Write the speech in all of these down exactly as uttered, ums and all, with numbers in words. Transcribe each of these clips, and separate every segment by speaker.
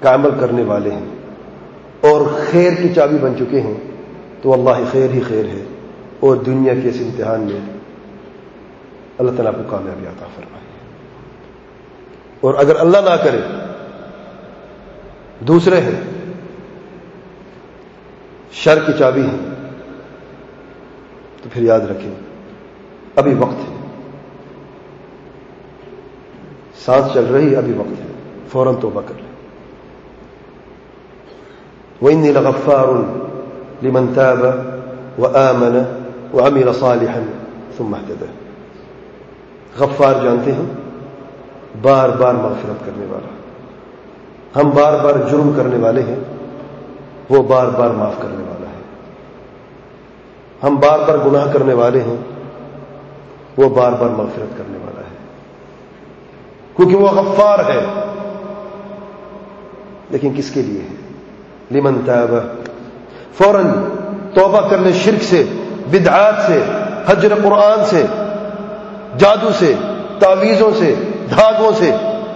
Speaker 1: کا عمل کرنے والے ہیں اور خیر کی چابی بن چکے ہیں تو اللہ خیر ہی خیر ہے، اور دنیا کے اس امتحان میں اللہ تعالیٰ کو کامیابی عطا فرمائے۔ اور اگر اللہ نہ کرے دوسرے ہیں، شر کی چابی ہے، تو پھر یاد رکھیں ابھی وقت ہے، سانس چل رہی، ابھی وقت ہے، فوراً توبہ کر لیں۔ وَإِنِّي لَغَفَّارٌ لِمَنْ تَابَ وَآمَنَ وَعَمِلَ صَالِحًا ثُمَّ اهْتَدَى۔ غفار جانتے ہیں، بار بار مغفرت کرنے والا۔ ہم بار بار جرم کرنے والے ہیں، وہ بار بار معاف کرنے والا ہے۔ ہم بار بار گناہ کرنے والے ہیں، وہ بار بار مغفرت کرنے والا ہے، کیونکہ وہ غفار ہے۔ لیکن کس کے لیے ہے؟ لمن تاب، فوراً توبہ کر لے شرک سے، بدعات سے، حجر قرآن سے، جادو سے، تعویذوں سے، دھاگوں سے،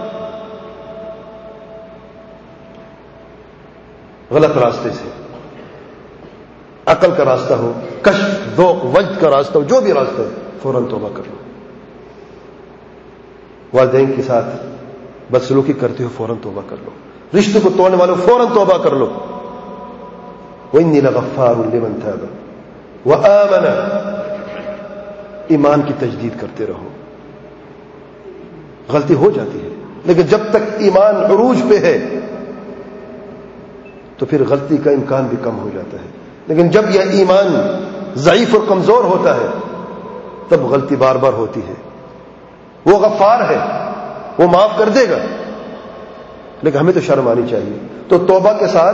Speaker 1: غلط راستے سے، عقل کا راستہ ہو، کشف، ذوق، وجد کا راستہ ہو، جو بھی راستہ ہے، فوراً توبہ کر لو۔ والدین کے ساتھ بدسلوکی کرتے ہو، فوراً توبہ کر لو۔ رشتے کو توڑنے والوں، فوراً توبہ کر لو۔ وَإِنِّي لَغَفَّارٌ لِمَنْ تَابَ وَآمَنَ، ایمان کی تجدید کرتے رہو۔ غلطی ہو جاتی ہے، لیکن جب تک ایمان عروج پہ ہے تو پھر غلطی کا امکان بھی کم ہو جاتا ہے، لیکن جب یہ ایمان ضعیف اور کمزور ہوتا ہے تب غلطی بار بار ہوتی ہے۔ وہ غفار ہے، وہ معاف کر دے گا، لیکن ہمیں تو شرم آنی چاہیے۔ تو توبہ کے ساتھ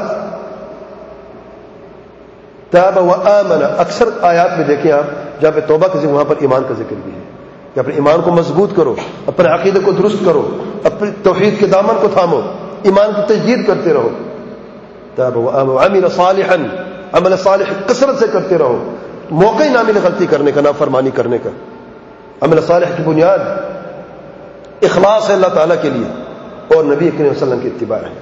Speaker 1: تاب و آمن، اکثر آیات میں دیکھیں آپ جہاں پہ توبہ کا ذکر، وہاں پر ایمان کا ذکر بھی ہے کہ اپنے ایمان کو مضبوط کرو، اپنے عقیدے کو درست کرو، اپنے توحید کے دامن کو تھامو، ایمان کی تجدید کرتے رہو۔ تاب و آمن وعمل صالحا، عمل صالح کثرت سے کرتے رہو، موقع ہی نہ ملے غلطی کرنے کا، نافرمانی کرنے کا۔ عمل صالح کی بنیاد اخلاص ہے اللہ تعالیٰ کے لیے اور نبی کریم صلی اللہ علیہ وسلم کی اتباع ہے۔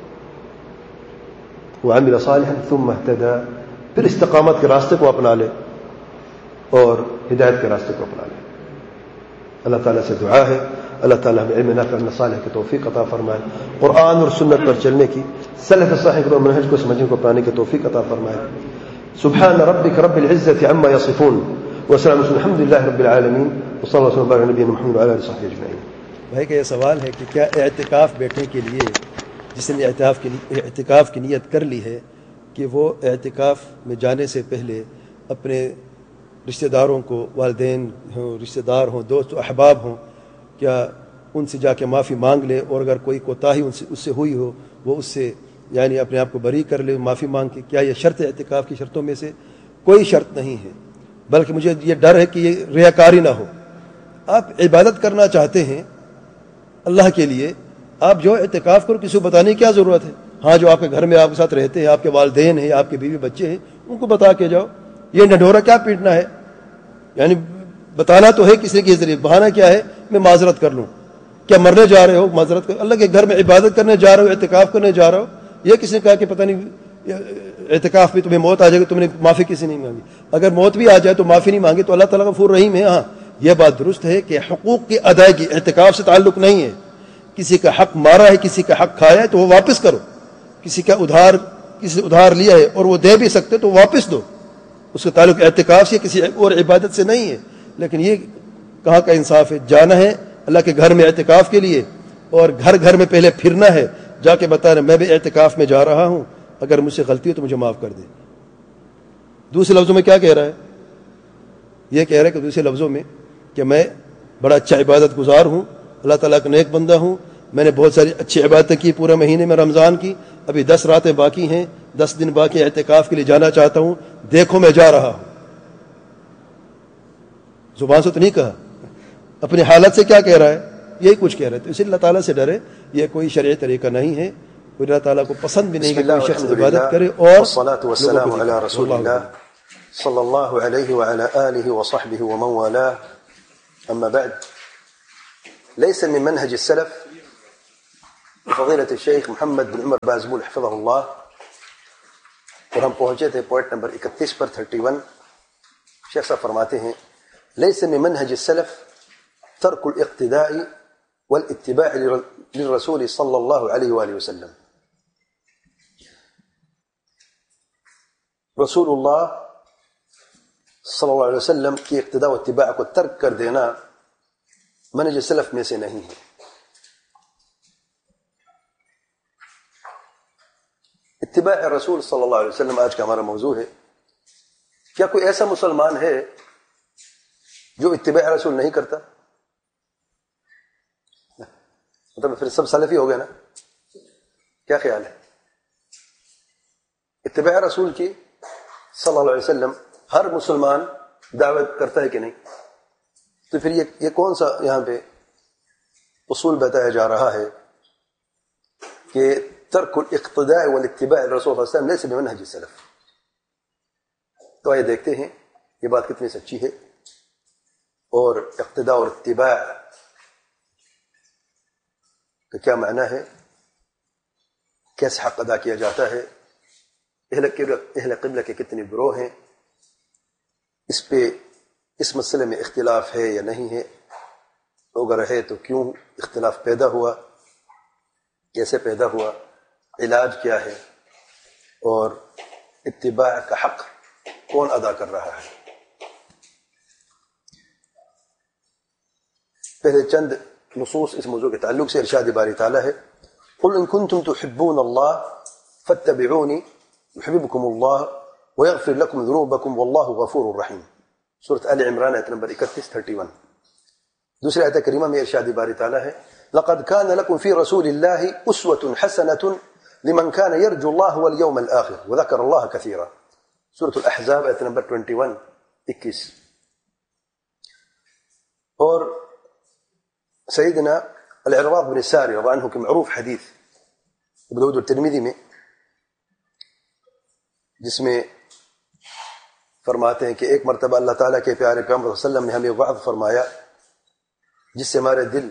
Speaker 1: وعمل صالحا ثم اهتدى، پھر استقامت کے راستے کو اپنا لے اور ہدایت کے راستے کو اپنا لے۔ اللہ تعالیٰ سے دعا ہے اللہ تعالیٰ ہمیں علم نافع عمل صالح کی توفیق عطا فرمائے، قرآن اور سنت پر چلنے کی، سلف صالح کے منہج کو سمجھنے کو پانے کی توفیق عطا فرمائے۔ سبحان ربک رب العزة عما یصفون وسلام الحمد للہ رب العالمین وصلی اللہ وسلم علی نبینا محمد وعلی آلہ وصحبہ اجمعین۔
Speaker 2: بھائی کا یہ سوال ہے کہ کیا اعتکاف بیٹھنے کے لیے جس نے اعتکاف کی اعتکاف کی نیت کر لی ہے کہ وہ اعتکاف میں جانے سے پہلے اپنے رشتہ داروں کو، والدین ہوں، رشتہ دار ہوں، دوست و احباب ہوں، کیا ان سے جا کے معافی مانگ لے، اور اگر کوئی کوتاہی ان سے اس سے ہوئی ہو وہ اس سے یعنی اپنے آپ کو بری کر لے معافی مانگ کے؟ کیا یہ شرط اعتکاف کی شرطوں میں سے؟ کوئی شرط نہیں ہے، بلکہ مجھے یہ ڈر ہے کہ یہ ریاکاری نہ ہو۔ آپ عبادت کرنا چاہتے ہیں اللہ کے لیے، آپ جو اعتکاف کرو، کسی کو بتانے کی کیا ضرورت ہے؟ ہاں جو آپ کے گھر میں آپ کے ساتھ رہتے ہیں، آپ کے والدین ہیں، آپ کے بیوی بچے ہیں، ان کو بتا کے جاؤ۔ یہ ڈھڈورا کیا پیٹنا ہے؟ یعنی بتانا تو ہے کسی کے ذریعے، بہانہ کیا ہے؟ میں معذرت کر لوں۔ کیا مرنے جا رہے ہو؟ معذرت کر، اللہ کے گھر میں عبادت کرنے جا رہے ہو، اعتکاف کرنے جا رہے ہو۔ یہ کسی نے کہا کہ پتہ نہیں اعتکاف میں تمہیں موت آ جائے گی، تم نے معافی کسی نہیں مانگی؟ اگر موت بھی آ جائے تو معافی نہیں مانگی تو اللہ تعالیٰ غفور رحیم ہے۔ ہاں یہ بات درست ہے کہ حقوق کی ادائیگی اعتکاف سے تعلق نہیں ہے۔ کسی کا حق مارا ہے، کسی کا حق کھایا ہے تو وہ واپس کرو۔ کسی کا ادھار کسی ادھار لیا ہے اور وہ دے بھی سکتے تو واپس دو، اس کا تعلق اعتکاف سے کسی اور عبادت سے نہیں ہے۔ لیکن یہ کہاں کا انصاف ہے؟ جانا ہے اللہ کے گھر میں اعتکاف کے لیے اور گھر گھر میں پہلے پھرنا ہے، جا کے بتانا میں بھی اعتکاف میں جا رہا ہوں، اگر مجھ سے غلطی ہو تو مجھے معاف کر دے۔ دوسرے لفظوں میں کیا کہہ رہا ہے؟ یہ کہہ رہا ہے کہ دوسرے لفظوں میں کہ میں بڑا اچھا عبادت گزار ہوں، اللہ تعالیٰ کا نیک بندہ ہوں، میں نے بہت ساری اچھی عبادتیں کی پورے مہینے میں رمضان کی، ابھی دس راتیں باقی ہیں، دس دن باقی اعتکاف کے لیے جانا چاہتا ہوں، دیکھو میں جا رہا ہوں۔ زبان سے تو نہیں کہا، اپنی حالت سے کیا کہہ رہا ہے؟ یہی کچھ کہہ رہے تھے۔ اسی لیے اللہ تعالیٰ سے ڈرے، یہ کوئی شرعی طریقہ نہیں ہے، کوئی اللہ تعالیٰ کو پسند بھی نہیں کہ کوئی شخص عبادت کرے اور
Speaker 1: والصلاة والسلام علی رسول اللہ صلی اللہ علیہ وعلی آلہ وصحبہ ومن والاه، اما بعد، ليس من منهج السلف فضیلت الشیخ محمد بن عمر بازمول حفظہ اللہ، اور ہم پہنچے تھے پوائنٹ نمبر اکتیس پر تھرٹی ون. شیخ صاحب فرماتے ہیں لیس من منہج السلف ترک الاقتداء والاتباع للرسول صلی اللہ علیہ وآلہ وسلم. رسول اللہ صلی اللہ علیہ وسلم کی اقتداء و اتباع کو ترک کر دینا منہج سلف میں سے نہیں ہے. اتباع رسول صلی اللہ علیہ وسلم آج کا ہمارا موضوع ہے. کیا کوئی ایسا مسلمان ہے جو اتباع رسول نہیں کرتا؟ مطلب پھر سب سلفی ہو گئے نا؟ کیا خیال ہے؟ اتباع رسول کی صلی اللہ علیہ وسلم ہر مسلمان دعوت کرتا ہے کہ نہیں؟ تو پھر یہ یہ کون سا یہاں پہ اصول بتایا جا رہا ہے کہ ترک الاقتداء والاتباع الرسول صلی اللہ علیہ وسلم لیس بمنہج السلف؟ تو آئیے دیکھتے ہیں یہ بات کتنی سچی ہے، اور اقتداء اور اتباع کا کیا معنی ہے، کیسے حق ادا کیا جاتا ہے، اہل قبلہ کے کتنے گروہ ہیں، اس پہ اس مسئلے میں اختلاف ہے یا نہیں ہے، اگر ہے تو کیوں اختلاف پیدا ہوا، کیسے پیدا ہوا، علاج کیا ہے، اور اتباع کا حق کون ادا کر رہا ہے. پہلے چند نصوص اس موضوع کے تعلق سے ارشاد باری تعالیٰ ہے قل ان کنتم تحبون اللہ فاتبعونی یحببکم اللہ ویغفر لکم ذنوبکم واللہ غفور رحیم. سورۃ آل عمران آیت نمبر اکتیس تھرٹی ون. دوسری آیت کریمہ میں ارشاد باری تعالیٰ ہے لقد كان لكم في رسول الله أسوة حسنة لمن كان يرجو الله واليوم الآخر وذكر الله كثيرا. سورة الأحزاب آیت نمبر اکیس. اور سیدنا العرباض بن ساری رضی اللہ عنہ کے معروف حدیث ابو داؤد الترمذی میں، جس میں فرماتے ہیں کہ ایک مرتبہ اللہ تعالیٰ کے پیارے پیغمبر صلی اللہ علیہ وسلم نے ہمیں وعظ فرمایا جس سے ہمارے دل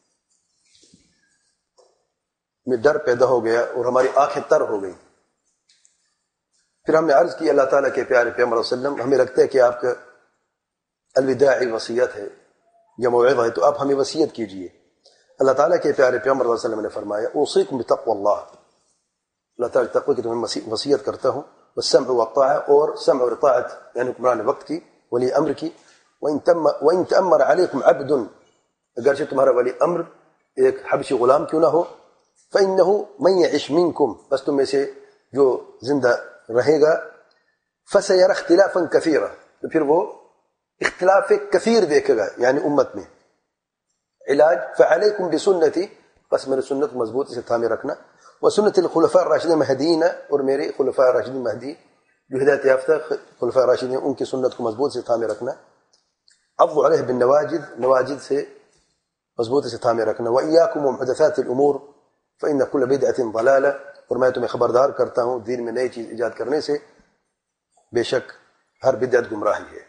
Speaker 1: میں ڈر پیدا ہو گیا اور ہماری آنکھیں تر ہو گئی. پھر ہم نے عرض کی اللہ تعالیٰ کے پیارے پیغمبر صلی اللہ علیہ وسلم ہمیں لگتا ہے کہ آپ کا الوداعی وصیت ہے یا موعظہ ہے، تو آپ ہمیں وصیت کیجئے. اللہ تعالیٰ کے پیارے پیغمبر صلی اللہ علیہ وسلم نے فرمایا اوصیکم بتقوی اللہ، اللہ تعالیٰ کی تقوی کی تمہیں وصیت کرتا ہوں، والسمع والطاعہ، اور سمع اور اطاعت یعنی حکمران وقت کی، ولی امر کی. وَإِن تَأَمَّرَ عَلَيْكُمْ عَبْدٌ، اگرچہ تمہارا ولی امر ایک حبشی غلام کیوں نہ ہو، فَإِنَّهُ مَن يَعِشْ مِنكُمْ، بس تم میں سے جو زندہ رہے گا، فَسَيَرَى اخْتِلَافًا كَثِيرًا، تو پھر وہ اختلاف کثیر دیکھے گا یعنی امت میں. علاج فَعَلَيْكُمْ بِسُنَّتِي، بس میرے سنت کو مضبوطی سے تھامے رکھنا، وَسُنَّتِ الْخُلَفَاءِ الرَّاشِدِينَ الْمَهْدِيِّينَ، اور میرے خلفاء راشدین مہدی جو ہدایت یافتہ خلفاء راشدین ان کی سنت کو مضبوط سے تھامے رکھنا. عضوا علیہ بالنواجذ، نواجذ سے مضبوطی سے تھامے رکھنا. وَإِيَّاكُمْ وَمُحْدَثَاتِ الْأُمُورِ فَإِنَّ كُلَّ بِدْعَةٍ ضَلَالَةٍ، اور میں تمہیں خبردار کرتا ہوں دین میں نئی چیز ایجاد کرنے سے، بے شک ہر بدعت گمراہی ہے.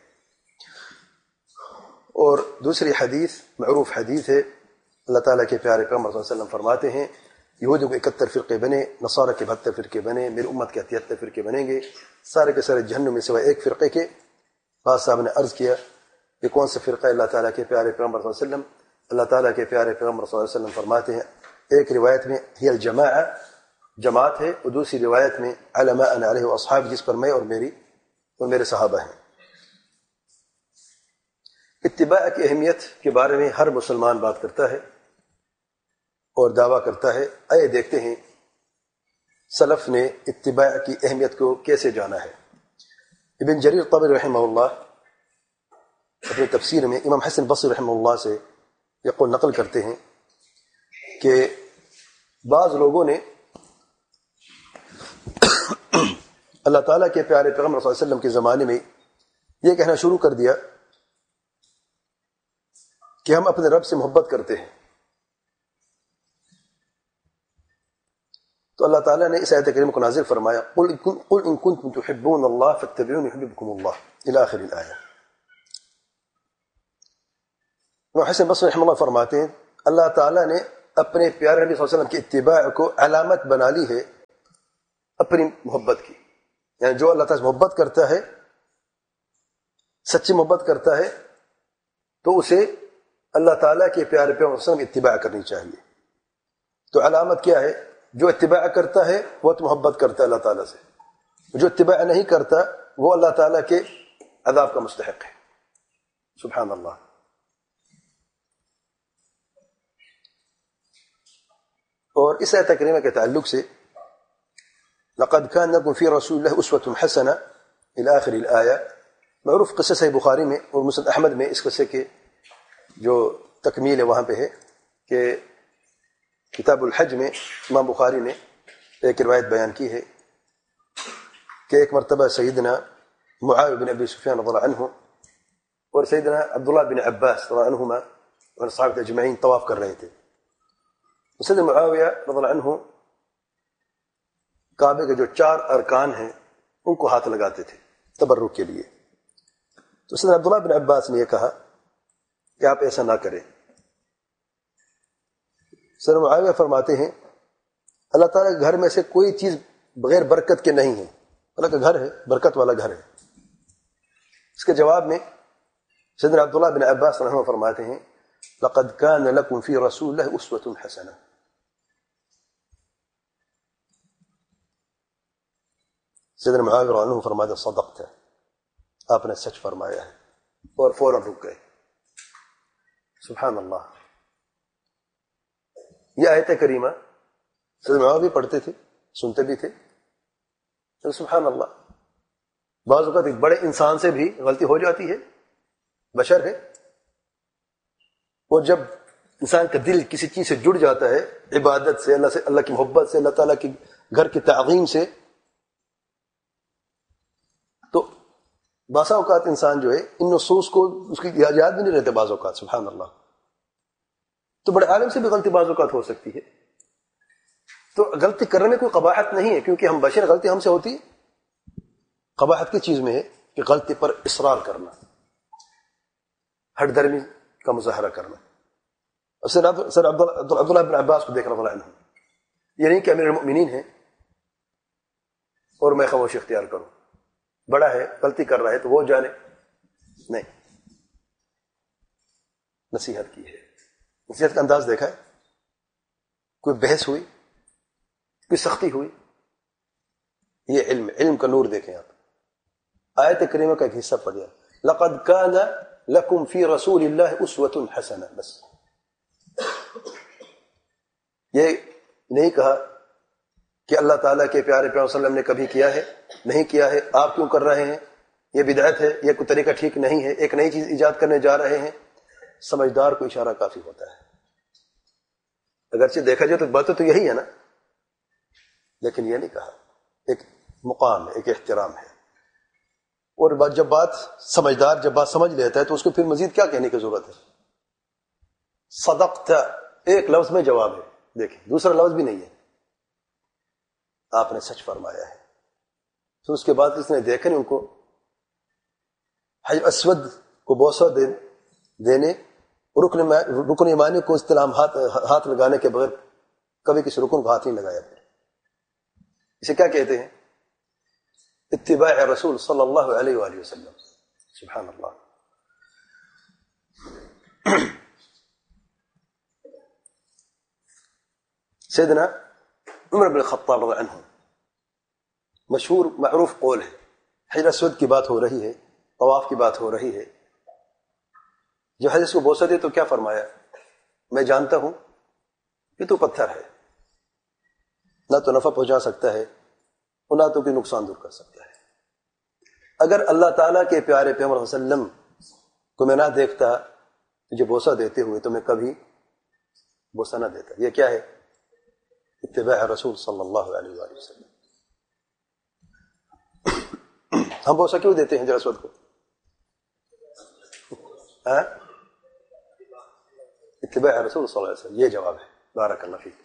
Speaker 1: اور دوسری حدیث معروف حدیث ہے، اللہ تعالیٰ کے پیارے پیغمبر صلی اللہ علیہ وسلم فرماتے ہیں یہودیوں کے اکہتر فرقے بنے، نصارہ کے بہتر فرقے بنے، میری امت کے تہتر فرقے بنیں گے، سارے کے سارے جہنم میں سوائے ایک فرقے کے. بعض صاحب نے عرض کیا کہ کون سا فرقہ؟ اللہ تعالیٰ کے پیارے پیغمبر صلی اللہ علیہ وسلم اللہ تعالیٰ کے پیارے پیغمبر صلی اللہ علیہ وسلم فرماتے ہیں ایک روایت میں ہی الجماعہ، جماعت ہے، اور دوسری روایت میں علی ما انا علیہ واصحابی، جس پر میں اور میری اور میرے صحابہ ہیں. اتباع کی اہمیت کے بارے میں ہر مسلمان بات کرتا ہے اور دعویٰ کرتا ہے. آئے دیکھتے ہیں سلف نے اتباع کی اہمیت کو کیسے جانا ہے. ابن جریر طبری رحمہ اللہ اپنی تفسیر میں امام حسن بصری رحمہ اللہ سے یہ قول نقل کرتے ہیں کہ بعض لوگوں نے اللہ تعالیٰ کے پیارے پیغمبر صلی اللہ علیہ وسلم کے زمانے میں یہ کہنا شروع کر دیا کہ ہم اپنے رب سے محبت کرتے ہیں. تو اللہ تعالیٰ نے اس آیت کریمہ کو نازل فرمایا قل ان کنتم تحبون اللہ فاتبعونی یحببکم اللہ الی آخر الآیہ. حسن بصری رحمہ اللہ فرماتے ہیں اللہ تعالیٰ نے اپنے پیارے نبی صلی اللہ علیہ وسلم کی اتباع کو علامت بنا لی ہے اپنی محبت کی. یعنی جو اللہ تعالیٰ سے محبت کرتا ہے، سچی محبت کرتا ہے، تو اسے اللہ تعالیٰ کے پیارے پیغمبر صلی اللہ علیہ وسلم کی اتباع کرنی چاہیے. تو علامت کیا ہے؟ جو اتباع کرتا ہے وہ تو محبت کرتا ہے اللہ تعالیٰ سے، جو اتباع نہیں کرتا وہ اللہ تعالیٰ کے عذاب کا مستحق ہے. سبحان اللہ. اور اس آیت کریمہ کے تعلق سے لقد كان لكم في رسول الله اسوة حسنة الى آخر الآية، معروف قصہ صحیح بخاری میں اور مسند احمد میں اس قصے کے جو تکمیل ہے وہاں پہ ہے کہ کتاب الحج میں امام بخاری نے ایک روایت بیان کی ہے کہ ایک مرتبہ سیدنا معاویہ بن ابی سفیان رضی اللہ عنہ اور سیدنا عبداللہ بن عباس رضی اللہ عنہما اور صحابہ اجمعین طواف کر رہے تھے. سیدنا معاویہ رضی اللہ عنہ کعبے کے جو چار ارکان ہیں ان کو ہاتھ لگاتے تھے تبرک کے لیے. تو سیدنا عبداللہ بن عباس نے یہ کہا کہ آپ ایسا نہ کریں. سیدنا معاویہ فرماتے ہیں اللہ تعالیٰ کے گھر میں سے کوئی چیز بغیر برکت کے نہیں ہے، اللہ کا گھر ہے برکت والا گھر ہے. اس کے جواب میں سیدنا عبداللہ بن عباس رحمہ اللہ فرماتے ہیں لقد كان لكم في رسول الله اسوة حسنة. سیدنا معاویہ رضی اللہ عنہ فرماتے صدقت، آپ نے سچ فرمایا ہے، اور فوراً رک گئے. سبحان اللہ. یہ آیت کریمہ سیدنا معاویہ بھی پڑھتے تھے، سنتے بھی تھے. سبحان اللہ. بعض اوقات ایک بڑے انسان سے بھی غلطی ہو جاتی ہے، بشر ہے. اور جب انسان کا دل کسی چیز سے جڑ جاتا ہے، عبادت سے، اللہ سے، اللہ کی محبت سے، اللہ تعالیٰ کی گھر کی تعظیم سے، تو بعض اوقات انسان جو ہے ان نصوص کو اس کی یاد بھی نہیں رہتے بعض اوقات. سبحان اللہ. تو بڑے عالم سے بھی غلطی بعض اوقات ہو سکتی ہے. تو غلطی کرنے میں کوئی قباحت نہیں ہے، کیونکہ ہم بشر، غلطی ہم سے ہوتی ہے. قباحت کی چیز میں ہے کہ غلطی پر اصرار کرنا، ہٹ درمی کا مظاہرہ کرنا. اور سر عبداللہ بن عباس کو دیکھ رہا عنہ، یہ نہیں کہ امیر المؤمنین ہیں اور میں خاموشی اختیار کروں، بڑا ہے غلطی کر رہا ہے تو وہ جانے، نہیں، نصیحت کی ہے. نصیحت کا انداز دیکھا ہے؟ کوئی بحث ہوئی، کوئی سختی ہوئی، یہ علم علم کا نور دیکھیں آپ. آیت کریمہ کا ایک حصہ پڑھ دیا لقد كان لكم في رسول الله اسوة حسنة. بس یہ نہیں کہا کہ اللہ تعالیٰ کے پیارے پیغمبر صلی اللہ علیہ وسلم نے کبھی کیا ہے، نہیں کیا ہے، آپ کیوں کر رہے ہیں، یہ بدعت ہے، یہ کوئی طریقہ ٹھیک نہیں ہے، ایک نئی چیز ایجاد کرنے جا رہے ہیں. سمجھدار کو اشارہ کافی ہوتا ہے. اگرچہ دیکھا جائے تو باتیں تو یہی ہے نا، لیکن یہ نہیں کہا. ایک مقام ہے، ایک احترام ہے. اور جب بات سمجھدار جب بات سمجھ لیتا ہے تو اس کو پھر مزید کیا کہنے کی ضرورت ہے. صدقت ایک لفظ میں جواب ہے، دیکھیں دوسرا لفظ بھی نہیں ہے، آپ نے سچ فرمایا ہے. تو اس کے بعد اس نے دیکھا نہیں ان کو حجر اسود کو بوسہ دے دینے، رکن رکن یمانی کو استلام ہاتھ ہاتھ لگانے کے بغیر کبھی کسی رکن کو ہاتھ نہیں لگایا. پھر اسے کیا کہتے ہیں؟ اتباع رسول صلی اللہ علیہ وآلہ وسلم. سبحان اللہ. سیدنا عمر بن الخطاب رضی اللہ عنہ، مشہور معروف قول ہے، حجر اسود کی بات ہو رہی ہے، طواف کی بات ہو رہی ہے. جب حجر کو بوسہ دے تو کیا فرمایا؟ میں جانتا ہوں کہ تو پتھر ہے، نہ تو نفع پہنچا سکتا ہے اور نہ تو کوئی نقصان دور کر سکتا ہے. اگر اللہ تعالیٰ کے پیارے پیغمبر صلی اللہ علیہ وسلم کو میں نہ دیکھتا تجھے بوسہ دیتے ہوئے تو میں کبھی بوسہ نہ دیتا. یہ کیا ہے؟ اتباع رسول صلی اللہ علیہ وآلہ وسلم. ہم بوسہ کیوں دیتے ہیں حجر اسود کو؟ ہاں؟ اتباع رسول صلی اللہ علیہ وسلم. یہ جواب ہے. بارک اللہ فیک.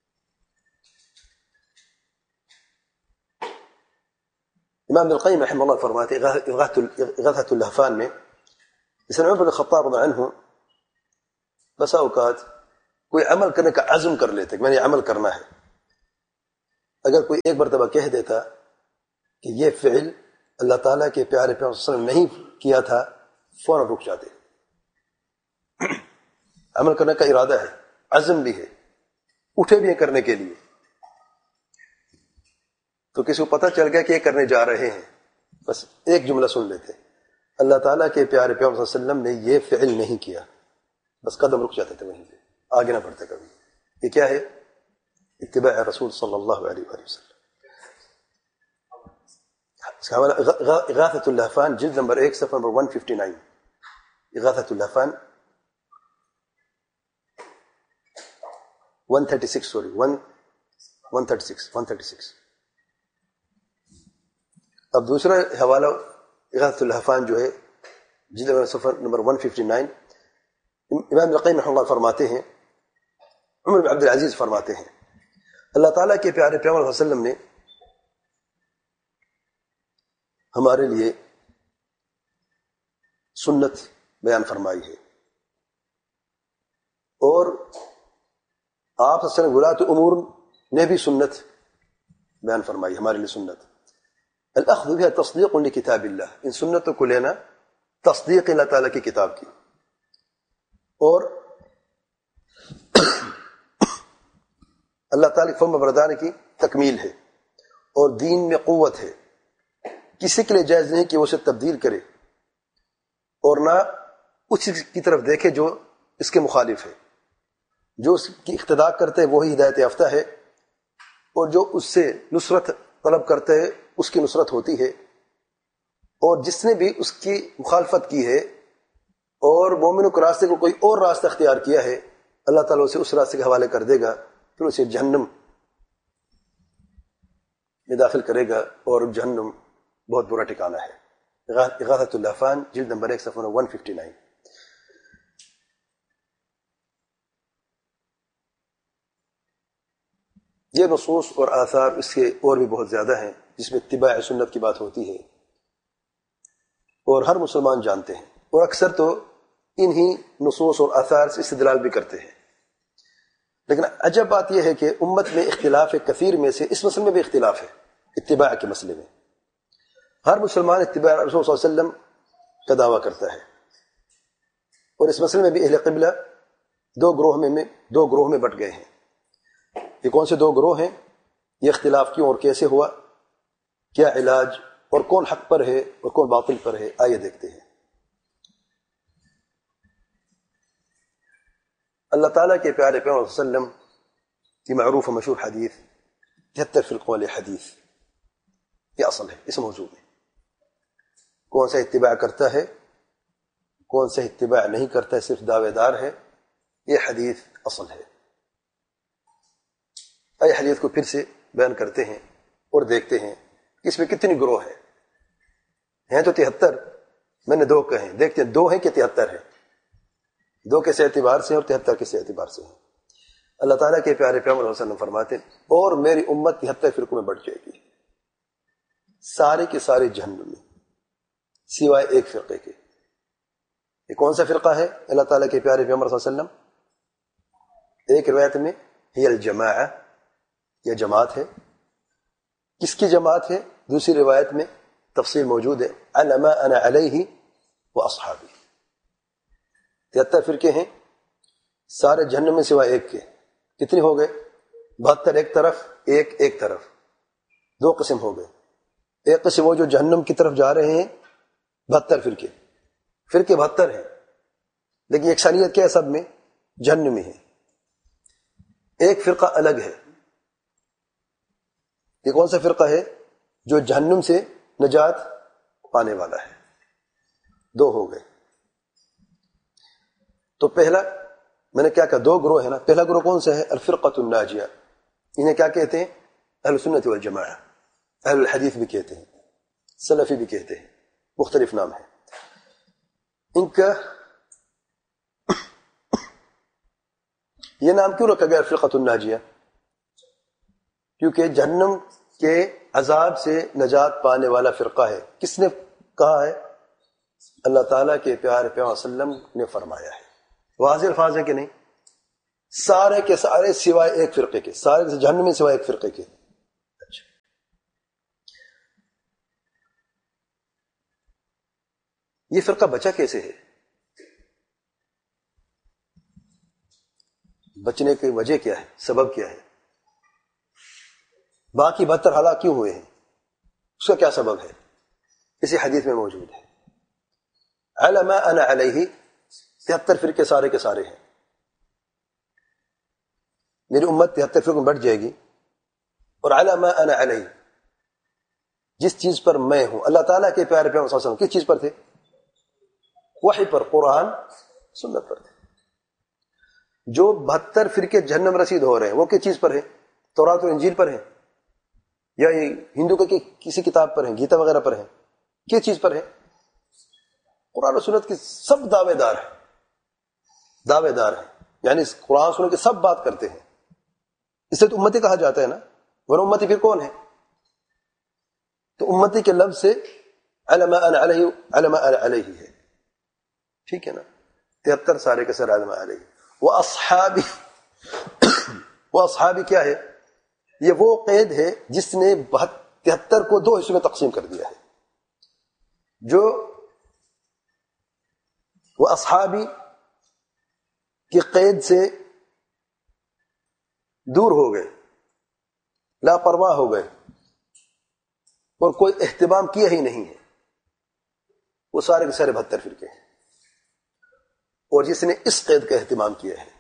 Speaker 1: امام ابن القیم رحمہ اللہ فرماتے اغاثۃ اللہفان میں، اس عمر بن الخطاب رضی اللہ عنہ بسا اوقات کوئی عمل کرنے کا عزم کر لیتے کہ میں نے عمل کرنا ہے. اگر کوئی ایک مرتبہ کہہ دیتا کہ یہ فعل اللہ تعالیٰ کے پیارے پیغمبر صلی اللہ علیہ وسلم نہیں کیا تھا، فوراً رک جاتے. عمل کرنے کا ارادہ ہے، عزم بھی ہے، اٹھے بھی ہیں کرنے کے لیے، تو کسی کو پتہ چل گیا کہ یہ کرنے جا رہے ہیں، بس ایک جملہ سن لیتے اللہ تعالیٰ کے پیارے پیغمبر صلی اللہ علیہ وسلم نے یہ فعل نہیں کیا، بس قدم رک جاتے تھے وہیں پہ، آگے نہ بڑھتے کبھی. یہ کیا ہے؟ اتباع رسول صلی اللہ علیہ وآلہ وسلم. اس کا حوالہ اغاثۃ اللہفان جلد نمبر ایک صفحہ نمبر ایک سو اناسی. اغاثۃ اللہفان ایک سو چھتیس سوری ایک سو چھتیس ایک سو چھتیس. اب دوسرا حوالہ اغاثۃ اللہفان جو ہے جلد نمبر صفحہ نمبر ایک سو اناسی، امام القیم رحمہ اللہ فرماتے ہیں، عمر بن عبد العزیز فرماتے ہیں اللہ تعالیٰ کے پیارے پیغمبر صلی اللہ علیہ وسلم نے ہمارے لیے سنت بیان فرمائی ہے، اور آپ صلی اللہ علیہ وسلم ولاۃ امور نے بھی سنت بیان فرمائی ہمارے لیے. سنت الاخذ بها تصدیق لکتاب اللہ، ان سنتوں کو لینا تصدیق اللہ تعالیٰ کی کتاب کی، اور اللہ تعالیٰ کی فرما برداری کی تکمیل ہے، اور دین میں قوت ہے. کسی کے لیے جائز نہیں کہ وہ اسے تبدیل کرے اور نہ اس کی طرف دیکھے جو اس کے مخالف ہے. جو اس کی اقتداء کرتے وہی ہدایت یافتہ ہے، اور جو اس سے نصرت طلب کرتے ہے اس کی نصرت ہوتی ہے. اور جس نے بھی اس کی مخالفت کی ہے اور مومنوں کے راستے کو کوئی اور راستہ اختیار کیا ہے، اللہ تعالیٰ اسے اس راستے کے حوالے کر دے گا، پھر اسے جہنم میں داخل کرے گا، اور جہنم بہت برا ٹھکانہ ہے. اغاثۃ اللہفان جلد نمبر ایک صفحہ ایک سو اناسی. یہ نصوص اور آثار اس کے اور بھی بہت زیادہ ہیں جس میں اتباع سنت کی بات ہوتی ہے، اور ہر مسلمان جانتے ہیں، اور اکثر تو انہی نصوص اور آثار سے استدلال بھی کرتے ہیں. لیکن عجب بات یہ ہے کہ امت میں اختلاف ہے کثیر میں سے، اس مسئلے میں بھی اختلاف ہے. اتباع کے مسئلے میں ہر مسلمان اتباع رسول صلی اللہ علیہ وسلم کا دعویٰ کرتا ہے، اور اس مسئلے میں بھی اہل قبلہ دو گروہ میں دو گروہ میں بٹ گئے ہیں. یہ کون سے دو گروہ ہیں؟ یہ اختلاف کیوں اور کیسے ہوا، کیا علاج، اور کون حق پر ہے اور کون باطل پر ہے، آئیے دیکھتے ہیں. اللہ تعالیٰ کے پیارے پیغمبر صلی اللہ علیہ وسلم کی معروف و مشہور حدیث تہتر فرقوں والی حدیث، یہ اصل ہے اس موضوع میں. کون سا اتباع کرتا ہے، کون سا اتباع نہیں کرتا ہے، صرف دعوے دار ہے، یہ حدیث اصل ہے. آئے حدیث کو پھر سے بیان کرتے ہیں اور دیکھتے ہیں کہ اس میں کتنی گروہ ہیں. ہیں تو تہتر، میں نے دو کہے ہیں، دیکھتے ہیں دو ہیں کہ تہتر ہیں. دو کیسے اعتبار سے اور تہتر کیسے اعتبار سے ہیں. اللہ تعالیٰ کے پیارے پیغمبر صلی اللہ علیہ وسلم فرماتے ہیں اور میری امت تہتر فرقوں میں بٹ جائے گی، سارے کے سارے جہنم میں سوائے ایک فرقے کے. یہ کون سا فرقہ ہے؟ اللہ تعالیٰ کے پیارے پیغمبر صلی اللہ علیہ وسلم ایک روایت میں ہی الجماعہ، یہ جماعت ہے. کس کی جماعت ہے؟ دوسری روایت میں تفصیل موجود ہے، علی ما انا علیہ و اصحابی. تہتر فرقے ہیں، سارے جہنم میں سوائے ایک کے. کتنے ہو گئے؟ بہتر ایک طرف، ایک ایک طرف. دو قسم ہو گئے. ایک قسم وہ جو جہنم کی طرف جا رہے ہیں، بہتر فرقے فرقے بہتر ہیں، لیکن یکسانیت کیا ہے؟ سب میں جہنم میں ہے. ایک فرقہ الگ ہے. یہ کون سا فرقہ ہے؟ جو جہنم سے نجات پانے والا ہے. دو ہو گئے. تو پہلا میں نے کیا کہا؟ دو گروہ ہے نا. پہلا گروہ کون سا ہے؟ الفرقۃ الناجیہ. انہیں کیا کہتے ہیں؟ اہل سنت والجماعہ، اہل الحدیث بھی کہتے ہیں، سلفی بھی کہتے ہیں، مختلف نام ہیں ان کا. یہ نام کیوں رکھا گیا الفرقۃ الناجیہ؟ کیونکہ جہنم کے عذاب سے نجات پانے والا فرقہ ہے. کس نے کہا ہے؟ اللہ تعالیٰ کے پیارے پیغمبر صلی اللہ علیہ وسلم نے فرمایا ہے. واضح الفاظ ہے کہ نہیں؟
Speaker 2: سارے کے سارے سوائے ایک فرقے کے، سارے کے جہنم میں سوائے ایک فرقے کے. اچھا، یہ فرقہ بچا کیسے ہے؟ بچنے کی وجہ کیا ہے، سبب کیا ہے؟ باقی بہتر حالات کیوں ہوئے ہیں، اس کا کیا سبب ہے؟ اسی حدیث میں موجود ہے. علی ما انا علیہ، تہتر فرقے سارے کے سارے ہیں. میری امت تہتر فرقوں میں بٹ جائے گی. اور علی ما انا علیہ، جس چیز پر میں ہوں. اللہ تعالیٰ کے پیارے پیغمبر صلی اللہ علیہ وسلم کس چیز پر تھے؟ وحی پر، قرآن سنت پر تھے. جو بہتر فرقے جہنم رسید ہو رہے ہیں وہ کس چیز پر ہیں؟ تورات اور انجیل پر ہیں، یا یہ ہندو کے کسی کتاب پر ہیں، گیتا وغیرہ پر ہیں؟ کس چیز پر ہے؟ قرآن و سنت کی سب دعوے دار ہیں، دعوے دار ہیں، یعنی قرآن سنت کے سب بات کرتے ہیں. اس سے تو امتی کہا جاتا ہے نا، ورنہ امتی پھر کون ہے؟ تو امتی کے لفظ سے علی ما انا علیہ، علی ما انا علیہ ہے. ٹھیک ہے نا؟ تہتر سارے کے سارے علی ما علیہ. وہ اصحابی، وہ اصحابی کیا ہے؟ یہ وہ قید ہے جس نے تہتر کو دو حصوں میں تقسیم کر دیا ہے. جو وہ اصحابی کی قید سے دور ہو گئے، لاپرواہ ہو گئے اور کوئی اہتمام کیا ہی نہیں ہے، وہ سارے کے سارے بہتر فرقے ہیں. اور جس نے اس قید کا اہتمام کیا ہے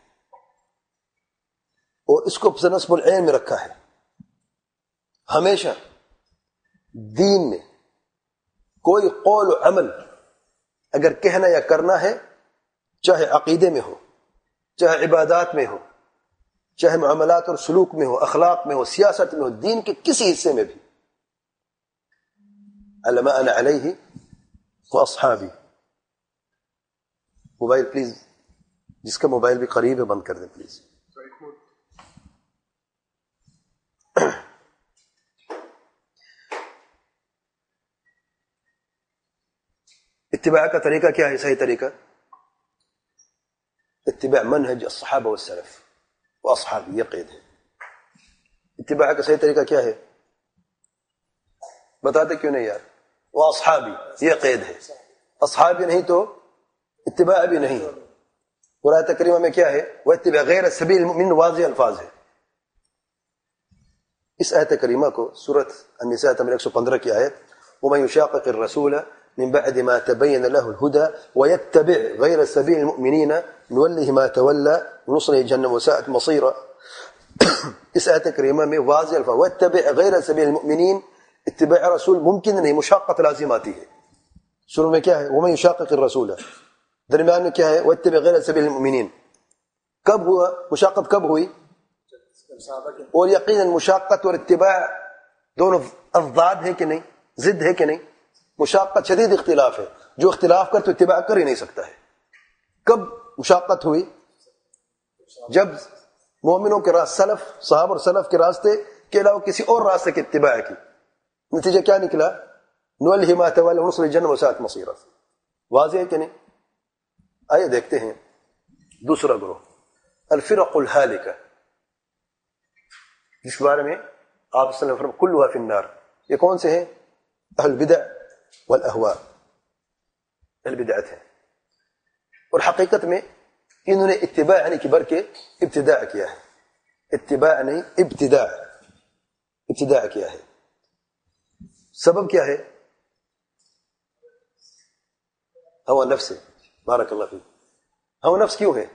Speaker 2: اور اس کو نصب العین میں رکھا ہے، ہمیشہ دین میں کوئی قول و عمل اگر کہنا یا کرنا ہے، چاہے عقیدے میں ہو، چاہے عبادات میں ہو، چاہے معاملات اور سلوک میں ہو، اخلاق میں ہو، سیاست میں ہو، دین کے کسی حصے میں بھی، علی ما انا علیہ واصحابی. موبائل پلیز، جس کا موبائل بھی قریب ہے بند کر دیں پلیز. اتباع کا طریقہ کیا ہے؟ صحیح طریقہ اتباع منہج الصحابہ والسلف واصحابی، یہ قید ہے. اتباع کا صحیح طریقہ کیا ہے؟ بتاتے کیوں نہیں یار؟ واصحابی، یہ قید ہے. اصحابی نہیں تو اتباع بھی نہیں. اور آیت کریمہ میں کیا ہے؟ وَاتَّبِعْ غَيْرَ سَبِيلِ الْمُؤْمِنِينَ، واضح الفاظ ہے. اس آیت کریمہ کو سورۃ النساء نمبر ایک سو پندرہ کی آیت، وَمَن يُشَاقِقِ الرَّسُولَ من بعد ما تبين له الهدى ويتبع غير سبيل المؤمنين نوله ما تولى ونصله جهنم وساءت مصيرا. اس آیت کریمہ میں واضح الفاظ واتبع غیر سبیل المؤمنین، اتباع رسول ممکن نہیں، مشاقت لازم آتی ہے. شروع میں کیا ہے؟ ومن يشاقق الرسول، درمیان میں کیا ہے؟ واتبع غیر سبیل المؤمنین. کب ہوا مشاقت؟ کب ہوئی؟ اور یقیناً مشاقت اور اتباع دونوں اضداد ہیں کہ نہیں، ضد ہے کہ نہیں؟ مشاقت شدید اختلاف ہے، جو اختلاف کر تو اتباع کر ہی نہیں سکتا ہے. کب مشاقت ہوئی؟ جب مومنوں کے راست سلف صحابہ اور سلف کے راستے کے علاوہ کسی اور راستے کی اتباع کی. نتیجہ کیا نکلا؟ نوله ما تولى ونصله جهنم وساءت مصيرا. واضح ہے کہ نہیں؟ آئیے دیکھتے ہیں دوسرا گروہ، الفرق الهالكة، جس بارے میں آپ صلی اللہ علیہ وسلم فرمایا كلها في النار. یہ کون سے ہیں؟ اہل البدع والاہواء، اہل بدعت ہیں. اور حقیقت میں انہوں نے اتباع یعنی کہ بر کے ابتداع کیا ہے. اتباع نہیں، ابتداع، ابتداع کیا ہے. سبب کیا ہے؟ ہوا نفس ہے. بارک اللہ فیک. ہوا نفس کیوں ہے؟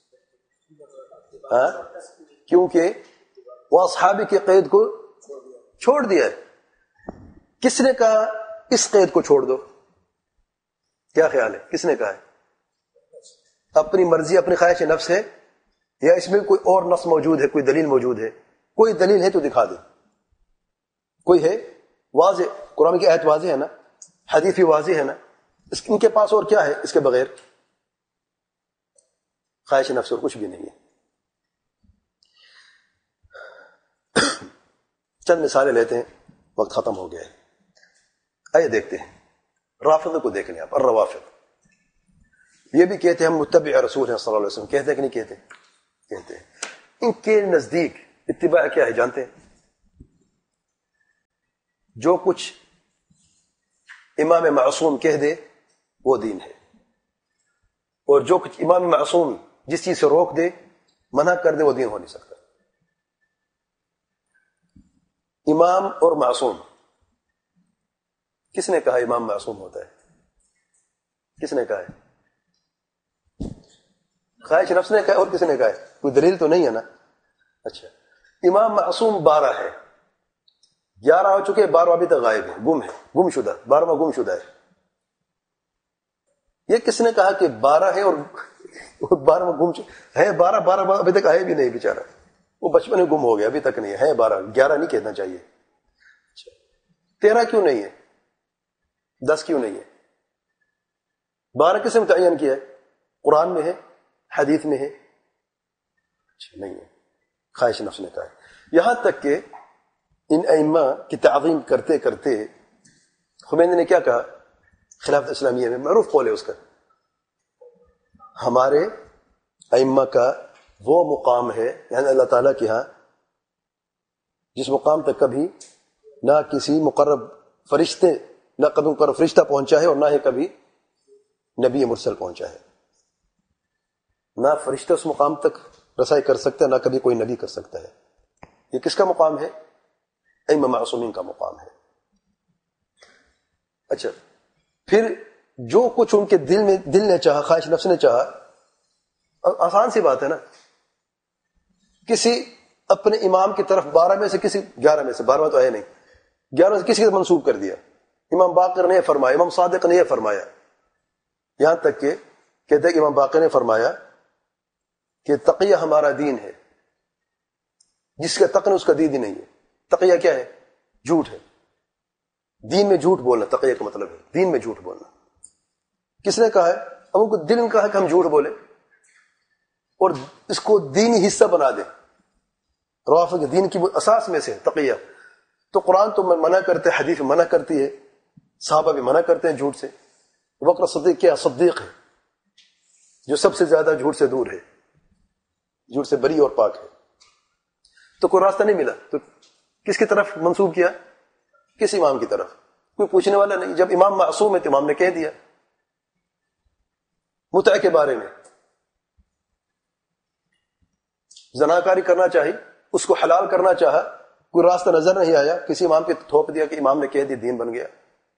Speaker 2: ہاں، کیونکہ وہ اصحابی کے قید کو چھوڑ دیا ہے. کس نے کہا اس قید کو چھوڑ دو؟ کیا خیال ہے؟ کس نے کہا ہے؟ اپنی مرضی، اپنی خواہش نفس ہے، یا اس میں کوئی اور نص موجود ہے، کوئی دلیل موجود ہے؟ کوئی دلیل ہے تو دکھا دے. کوئی ہے؟ واضح قرآن کی آیت واضح ہے نا، حدیث بھی واضح ہے نا. اس ان کے پاس اور کیا ہے اس کے بغیر؟ خواہش نفس اور کچھ بھی نہیں ہے. چند مثالیں لیتے ہیں، وقت ختم ہو گیا ہے. آئیے دیکھتے ہیں. رافض کو دیکھ لیں آپ، الروافض. یہ بھی کہتے ہیں ہم متبع رسول ہیں صلی اللہ علیہ وسلم، کہتے ہیں کہ نہیں کہتے؟
Speaker 1: کہتے ہیں. ان کے نزدیک اتباع کیا ہے جانتے ہیں؟ جو کچھ امام معصوم کہہ دے وہ دین ہے، اور جو کچھ امام معصوم جس چیز سے روک دے، منع کر دے، وہ دین ہو نہیں سکتا. امام اور معصوم، کس نے کہا امام معصوم ہوتا ہے؟ کس نے کہا ہے؟ خواہش نفس نے کہا اور کس نے کہا ہے؟ کوئی دلیل تو نہیں ہے نا. اچھا، امام معصوم بارہ ہے، گیارہ ہو چکے، بارہ ابھی تک غائب ہے، گم ہے، گم شدہ، بارہواں گم شدہ ہے. یہ کس نے کہا کہ بارہ ہے اور بارہواں گم شدہ ہے؟ بارہ بارہ ابھی تک آئے بھی نہیں بیچارہ، وہ بچپن میں گم ہو گیا، ابھی تک نہیں ہے. بارہ، گیارہ نہیں کہنا چاہیے. تیرہ کیوں نہیں ہے؟ دس کیوں نہیں ہے؟ بارہ کس نے متعین کیا ہے؟ قرآن میں ہے، حدیث میں ہے؟ اچھا نہیں ہے، خواہش نفس نے کہا ہے. یہاں تک کہ ان ائمہ کی تعظیم کرتے کرتے خمینی نے کیا کہا خلافت اسلامیہ میں؟ معروف قول ہے اس کا، ہمارے ائمہ کا وہ مقام ہے، یعنی اللہ تعالیٰ کے ہاں، جس مقام تک کبھی نہ کسی مقرب فرشتے نہ کبھی مقرب فرشتہ پہنچا ہے، اور نہ ہی کبھی نبی مرسل پہنچا ہے. نہ فرشتہ اس مقام تک رسائی کر سکتا ہے، نہ کبھی کوئی نبی کر سکتا ہے. یہ کس کا مقام ہے؟ ائمہ معصومین کا مقام ہے. اچھا، پھر جو کچھ ان کے دل میں دل نے چاہا، خواہش نفس نے چاہا، آسان سی بات ہے نا. کسی اپنے امام کی طرف بارہ میں سے کسی گیارہ میں سے، بارہواں تو ہے نہیں، گیارہ میں سے کسی کو منسوب کر دیا. امام باقر نے فرمایا، امام صادق نے فرمایا، یہاں تک کہ کہتے کہ امام باقر نے فرمایا کہ تقیہ ہمارا دین ہے، جس کا تقن اس کا دین ہی نہیں ہے. تقیہ کیا ہے؟ جھوٹ ہے. دین میں جھوٹ بولنا تقیہ کا مطلب ہے، دین میں جھوٹ بولنا. کس نے کہا ہے؟ اب ان کو دل نے کہا کہ ہم جھوٹ بولے اور اس کو دینی حصہ بنا دیں. روافض کے دین کی اساس میں سے تقیہ. تو قرآن تو منع کرتے، حدیث منع کرتی ہے، صحابہ بھی منع کرتے ہیں جھوٹ سے. بکر صدیق کیا صدیق ہے، جو سب سے زیادہ جھوٹ سے دور ہے، جھوٹ سے بری اور پاک ہے. تو کوئی راستہ نہیں ملا تو کس کی طرف منسوب کیا؟ کس امام کی طرف؟ کوئی پوچھنے والا نہیں. جب امام معصوم ہے تو امام نے کہہ دیا. متع کے بارے میں زناکاری کرنا چاہی، اس کو حلال کرنا چاہا، کوئی راستہ نظر نہیں آیا، کسی امام پہ تھوپ دیا کہ امام نے کہہ دیا، دین بن گیا.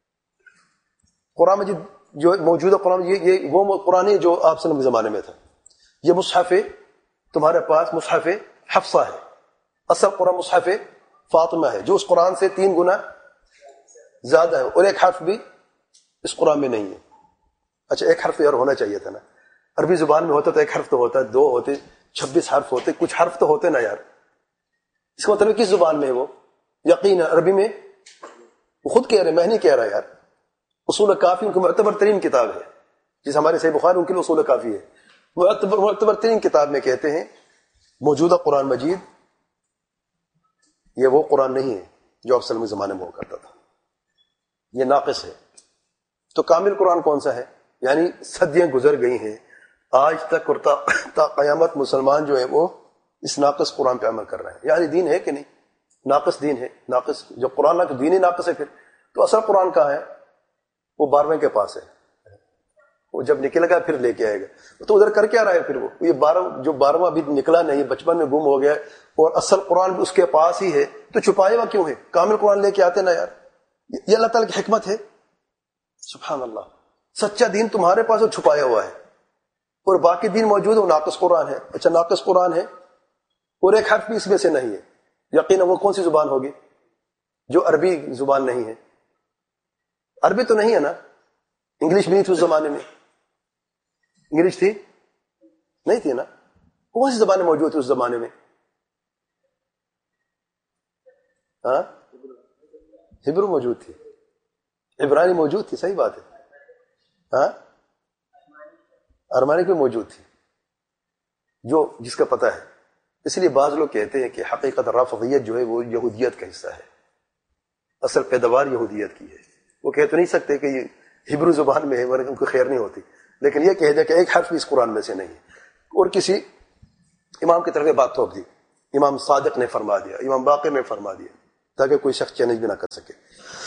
Speaker 1: قرآن مجید جو موجودہ قرآن، یہ, یہ وہ قرآن ہے جو آپ صلی اللہ علیہ وسلم کے زمانے میں تھا. یہ مصحف تمہارے پاس مصحف حفصہ ہے، اصل قرآن مصحف فاطمہ ہے، جو اس قرآن سے تین گنا زیادہ ہے، اور ایک حرف بھی اس قرآن میں نہیں ہے. اچھا، ایک حرف یار ہونا چاہیے تھا نا. عربی زبان میں ہوتا تو ایک حرف تو ہوتا، دو ہوتے، چھبیس حرف ہوتے، کچھ حرف تو ہوتے نا یار. اس کا مطلب کس زبان میں ہے وہ؟ یقین عربی میں. وہ خود کہہ رہے، میں نہیں کہہ رہا یار. اصول کافی ان کی معتبر ترین کتاب ہے، جس ہمارے صحیح بخاری ان کے لیے اصول کافی ہے. معتبر معتبر ترین کتاب میں کہتے ہیں موجودہ قرآن مجید یہ وہ قرآن نہیں ہے جو آپ صلی اللہ علیہ وسلم کے زمانے میں ہوا کرتا تھا، یہ ناقص ہے. تو کامل قرآن کون سا ہے؟ یعنی صدیاں گزر گئی ہیں، آج تک اور تا, تا قیامت مسلمان جو ہیں وہ اس ناقص قرآن پہ عمل کر رہے ہیں. یعنی دین ہے کہ نہیں؟ ناقص دین ہے. ناقص جو قرآن نہ دین ہی ناقص ہے، پھر تو اصل قرآن کہاں ہے؟ وہ بارہویں کے پاس ہے. وہ جب نکل گا پھر لے کے آئے گا. تو ادھر کر کیا رہا ہے پھر وہ یہ بارہ جو بارہواں ابھی نکلا نہیں، بچپن میں گم ہو گیا، اور اصل قرآن بھی اس کے پاس ہی ہے، تو چھپائے ہوا کیوں ہے؟ کامل قرآن لے کے آتے نا یار. یہ اللہ تعالیٰ کی حکمت ہے. سبحان اللہ. سچا دین تمہارے پاس اور چھپایا ہوا ہے، اور باقی دین موجود ہے، وہ ناقص قرآن ہے. اچھا، ناقص قرآن ہے اور ایک حرف بھی اس میں سے نہیں ہے. یقیناً وہ کون سی زبان ہوگی جو عربی زبان نہیں ہے؟ عربی تو نہیں ہے نا. انگلش بھی نہیں تھی اس زمانے میں. انگلش تھی نہیں تھی نا. کون سی زبانیں موجود تھی اس زمانے میں؟ ہاں، ہبرو موجود تھی، عبرانی موجود تھی، صحیح بات ہے. ہاں، ارمانک بھی موجود تھی، جو جس کا پتہ ہے. اس لیے بعض لوگ کہتے ہیں کہ حقیقت رافضیت جو ہے وہ یہودیت کا حصہ ہے، اصل پیداوار یہودیت کی ہے. وہ کہہ تو نہیں سکتے کہ یہ ہبرو زبان میں ہے ورنہ ان کو خیر نہیں ہوتی، لیکن یہ کہہ دے کہ ایک حرف بھی اس قرآن میں سے نہیں ہے. اور کسی امام کی طرف یہ بات تھوپ دی، امام صادق نے فرما دیا، امام باقر نے فرما دیا، تاکہ کوئی شخص چیلنج بھی نہ کر سکے۔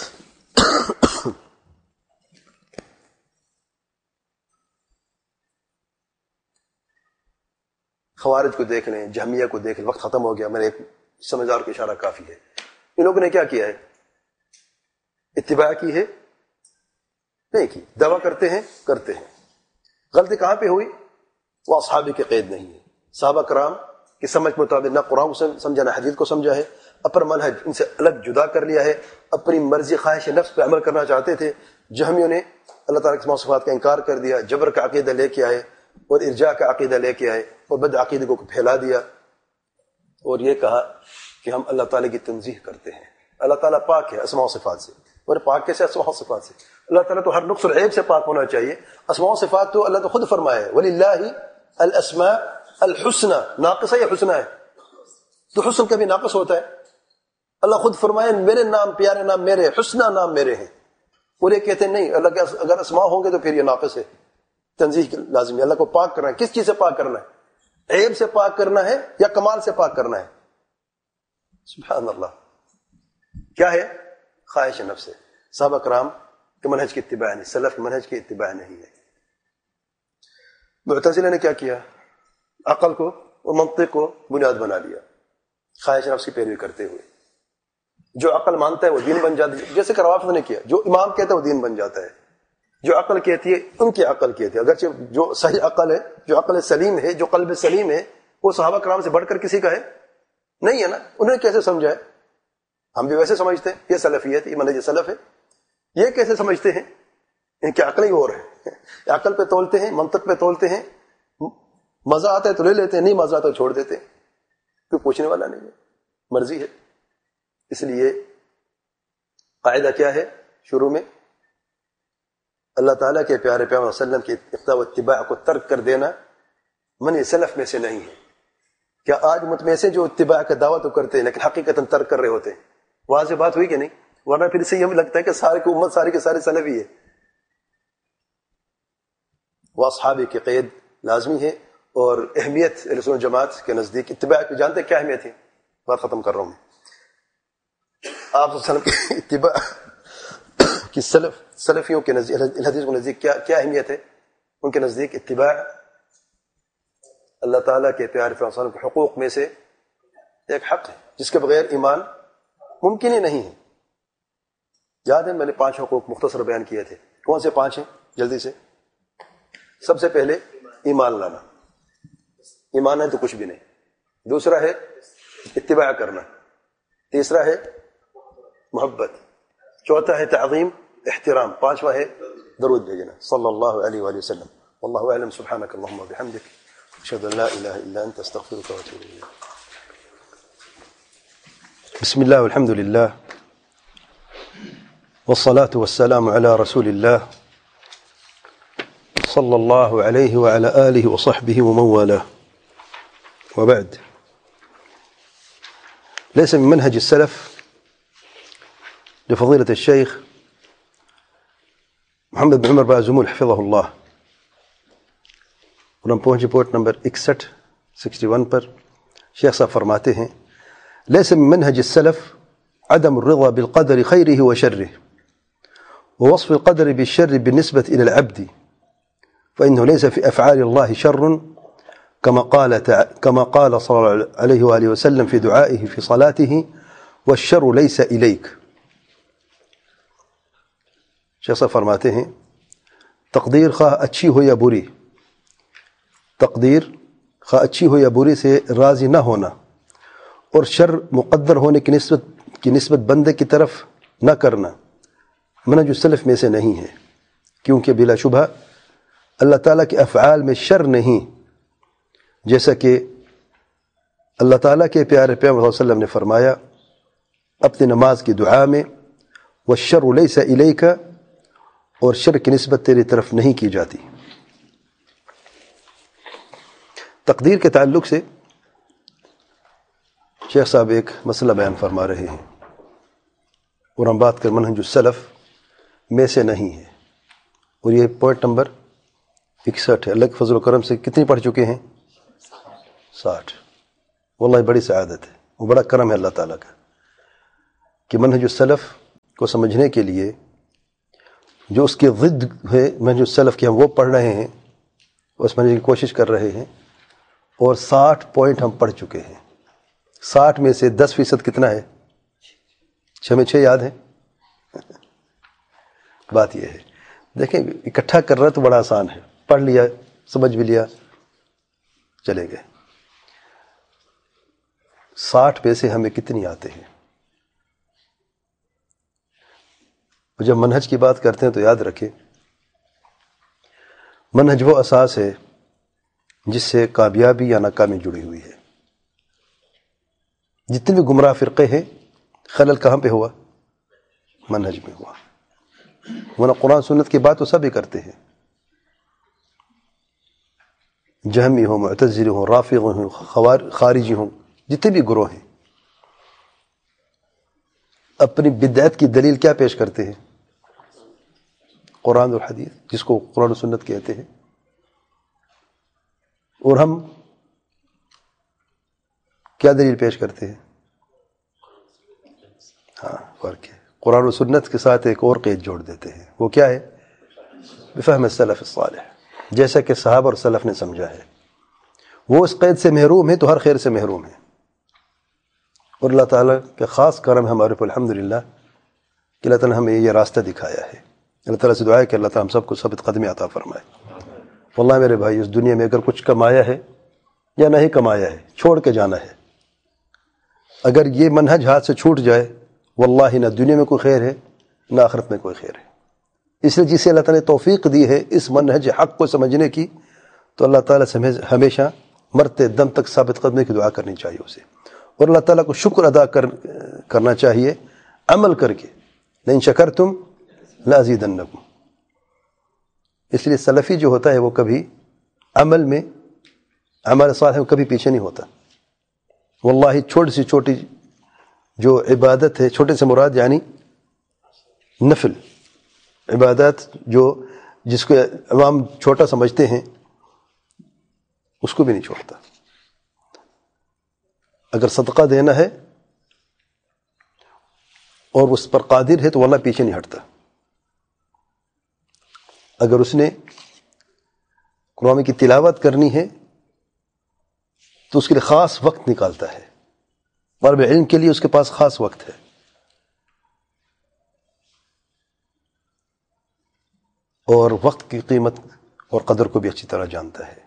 Speaker 1: خوارج کو دیکھ لیں، جہمیہ کو دیکھ لیں، وقت ختم ہو گیا، میں نے ایک سمجھدار کو اشارہ کافی ہے۔ ان لوگوں نے کیا کیا ہے؟ اتباع کی ہے؟ نہیں کی، دعویٰ کرتے ہیں کرتے ہیں۔ غلطی کہاں پہ ہوئی؟ وہ اصحابی کے قید نہیں ہے، صحابہ کرام کی سمجھ مطابق نہ قرآن کو سمجھا نہ حدیث کو سمجھا ہے، اپنا منہج ان سے الگ جدا کر لیا ہے، اپنی مرضی خواہش نفس پہ عمل کرنا چاہتے تھے۔ جہمیوں نے اللہ تعالیٰ کے اسماء و صفات کا انکار کر دیا، جبر کا عقیدہ لے کے آئے اور ارجاء کا عقیدہ لے کے آئے اور بد عقیدے کو پھیلا دیا، اور یہ کہا کہ ہم اللہ تعالیٰ کی تنزیہ کرتے ہیں، اللہ تعالیٰ پاک ہے اسماء و صفات سے۔ اور پاک کیسے؟ اسماء و صفات سے۔ اللہ تعالیٰ تو ہر نقص اور عیب سے پاک ہونا چاہیے۔ اسماء و صفات تو اللہ تو خود فرمایا ہے وَلِلَّهِ الْأَسْمَاءُ الْحُسْنَى، ناقص ہے یا حسنہ ہے؟ تو حسن کبھی ناقص ہوتا ہے؟ اللہ خود فرمائے میرے نام پیارے نام میرے، حسنہ نام میرے ہیں، اور یہ کہتے ہیں نہیں، اللہ کے اگر اسماء ہوں گے تو پھر یہ ناقص ہے، تنزیہ لازم ہے۔ اللہ کو پاک کرنا ہے، کس چیز سے پاک کرنا ہے؟ عیب سے پاک کرنا ہے یا کمال سے پاک کرنا ہے؟ سبحان اللہ، کیا ہے؟ خواہش نفس ہے۔ صحابہ کرام کے منہج کی اتباع نہیں، سلف کے منہج کی اتباع نہیں ہے۔ معتزلہ نے کیا کیا؟ عقل کو اور منطق کو بنیاد بنا لیا، خواہش نفس کی پیروی کرتے ہوئے۔ جو عقل مانتا ہے وہ دین بن جاتا ہے، جیسے کہ روافض نے کیا، جو امام کہتا ہے وہ دین بن جاتا ہے، جو عقل کہتی ہے ان کی عقل کہتی ہے، اگرچہ جو صحیح عقل ہے، جو عقل سلیم ہے، جو قلب سلیم ہے، وہ صحابہ کرام سے بڑھ کر کسی کا ہے نہیں ہے نا۔ انہوں نے کیسے سمجھا ہے؟ ہم بھی ویسے سمجھتے ہیں، یہ سلفیت، یہ منہج سلف ہے۔ یہ کیسے سمجھتے ہیں؟ ان کی عقل ہی اور ہے، عقل پہ تولتے ہیں، منطق پہ تولتے ہیں، مزہ آتا ہے تو لے لیتے ہیں، نہیں مزہ آتا تو چھوڑ دیتے ہیں، کوئی پوچھنے والا نہیں ہے، مرضی ہے۔ اس لیے قاعدہ کیا ہے؟ شروع میں اللہ تعالیٰ کے پیارے پیغمبر صلی اللہ علیہ وسلم کی اقتداء و اتباع کو ترک کر دینا منہج سلف میں سے نہیں ہے۔ کیا آج متمع سے جو اتباع کا دعویٰ تو کرتے ہیں لیکن حقیقتاً ترک کر رہے ہوتے ہیں؟ واضح بات ہوئی کہ نہیں؟ ورنہ پھر سے یہ لگتا ہے کہ سارے کی امت سارے کے سارے سلفی ہے۔ وہ اصحابی کے قید لازمی ہے، اور اہمیت اہل سنت جماعت کے نزدیک اتباع کی جانتے کیا اہمیت ہے؟ بات ختم کر رہا ہوں۔ آپ صلی اللہ علیہ وسلم کی اتباع کی سلف سلفیوں کے نزدیک، الحدیث کے نزدیک کیا کیا اہمیت ہے؟ ان کے نزدیک اتباع اللہ تعالیٰ کے پیارے پیغمبر صلی اللہ علیہ وسلم کے حقوق میں سے ایک حق ہے جس کے بغیر ایمان ممکن ہی نہیں ہے۔ یاد ہے میں نے پانچ حقوق مختصر بیان کیے تھے، کون سے پانچ ہیں؟ جلدی سے۔ سب سے پہلے ایمان لانا، ایمان ہے تو کچھ بھی نہیں۔ دوسرا ہے اتباع کرنا، تیسرا ہے محبت، چوتھا ہے تعظیم احترام، پانچواں ہے درود بھیجنا صلی اللہ علیہ وآلہ وسلم۔ واللہ اعلم، سبحانک اللہم وبحمدک، اشہد ان لا الہ الا انت، استغفرک واتوب الیک۔ بسم اللہ والحمد للہ والصلاة والسلام على رسول الله صلى الله عليه وعلى آله وصحبه ومن والاه، وبعد. ليس من منهج السلف لفضيلة الشيخ محمد بن عمر بازمول حفظه الله، اور ہم پہنچے پوائنٹ نمبر اکسٹھ سکسٹی ون پر۔ شیخ صاحب فرماتے ہیں ليس من منهج السلف عدم الرضا بالقدر خيره وشره ووصف القدر بالشر بالنسبة إلى العبد، فإنه ليس في أفعال الله شر كما قال كما قال صلى الله عليه وآله وسلم في دعائه في صلاته والشر ليس إليك۔ شیخ صاحب فرماتے ہیں تقدیر خواہ اچھی ہو یا بری، تقدیر خواہ اچھی ہو یا بری سے راضی نہ ہونا، اور شر مقدر ہونے کی نسبت کی نسبت بندے کی طرف نہ کرنا منہج السلف میں سے نہیں ہے، کیونکہ بلا شبہ اللہ تعالیٰ کے افعال میں شر نہیں، جیسا کہ اللہ تعالیٰ کے پیارے پیغمبر صلی اللہ علیہ وسلم نے فرمایا اپنی نماز کی دعا میں والشر لیس الیک، اور شر کی نسبت تیری طرف نہیں کی جاتی۔ تقدیر کے تعلق سے شیخ صاحب ایک مسئلہ بیان فرما رہے ہیں، اور ہم بات کر منہج السلف میں سے نہیں ہے، اور یہ پوائنٹ نمبر اکسٹھ ہے۔ اللہ کے فضل و کرم سے کتنی پڑھ چکے ہیں؟ ساٹھ. واللہ بڑی سعادت ہے، وہ بڑا کرم ہے اللہ تعالیٰ کا کہ منہج السلف کو سمجھنے کے لیے جو اس کی ضد ہے منہج السلف کی، ہم وہ پڑھ رہے ہیں، اس منہج کی کوشش کر رہے ہیں، اور ساٹھ پوائنٹ ہم پڑھ چکے ہیں. ساٹھ میں سے دس فیصد کتنا ہے؟ چھ میں چھ یاد ہیں. بات یہ ہے، دیکھیں اکٹھا کر رہا تو بڑا آسان ہے، پڑھ لیا، سمجھ بھی لیا، چلے گئے. ساٹھ میں سے ہمیں کتنی آتے ہیں؟ جب منہج کی بات کرتے ہیں تو یاد رکھیں، منہج وہ اساس ہے جس سے کامیابی یا ناکامی جڑی ہوئی ہے. جتنے بھی گمراہ فرقے ہیں، خلل کہاں پہ ہوا؟ منہج میں ہوا. ورنہ قرآن سنت کی بات تو سب ہی کرتے ہیں، جہمی ہوں، معتزلی ہوں، رافضی ہوں، خارجی ہوں، جتنے بھی گروہ ہیں، اپنی بدعت کی دلیل کیا پیش کرتے ہیں؟ قرآن اور حدیث، جس کو قرآن و سنت کہتے ہیں. اور ہم کیا دلیل پیش کرتے ہیں؟ ہاں فرق ہے. قرآن و سنت کے ساتھ ایک اور قید جوڑ دیتے ہیں، وہ کیا ہے؟ بفہم السلف الصالح، جیسا کہ صحابہ اور سلف نے سمجھا ہے. وہ اس قید سے محروم ہے تو ہر خیر سے محروم ہے. اور اللہ تعالیٰ کا خاص کرم ہے ہمارے پر الحمدللہ کہ اللہ تعالیٰ نے ہمیں یہ راستہ دکھایا ہے. اللہ تعالیٰ سے دعا ہے کہ اللہ تعالیٰ ہم سب کو ثابت قدمی عطا فرمائے. واللہ میرے بھائی، اس دنیا میں اگر کچھ کمایا ہے یا نہیں کمایا ہے، چھوڑ کے جانا ہے. اگر یہ منہج ہاتھ سے چھوٹ جائے، واللہ نہ دنیا میں کوئی خیر ہے نہ آخرت میں کوئی خیر ہے. اس لیے جسے اللہ تعالیٰ نے توفیق دی ہے اس منہج حق کو سمجھنے کی، تو اللہ تعالیٰ سے ہمیشہ مرتے دم تک ثابت قدمی کی دعا کرنی چاہیے اسے، اور اللہ تعالیٰ کو شکر ادا کر کرنا چاہیے عمل کر کے. لئن شکرتم لازیدنکم. اس لیے سلفی جو ہوتا ہے وہ کبھی عمل میں، عمل صالح میں کبھی پیچھے نہیں ہوتا. واللہ چھوٹی سی چھوٹی جو عبادت ہے، چھوٹے سے مراد یعنی نفل عبادت، جو جس کو عوام چھوٹا سمجھتے ہیں، اس کو بھی نہیں چھوڑتا. اگر صدقہ دینا ہے اور اس پر قادر ہے تو واللہ پیچھے نہیں ہٹتا. اگر اس نے قرآن کی تلاوت کرنی ہے تو اس کے لیے خاص وقت نکالتا ہے. طالب علم کے لیے اس کے پاس خاص وقت ہے. اور وقت کی قیمت اور قدر کو بھی اچھی طرح جانتا ہے.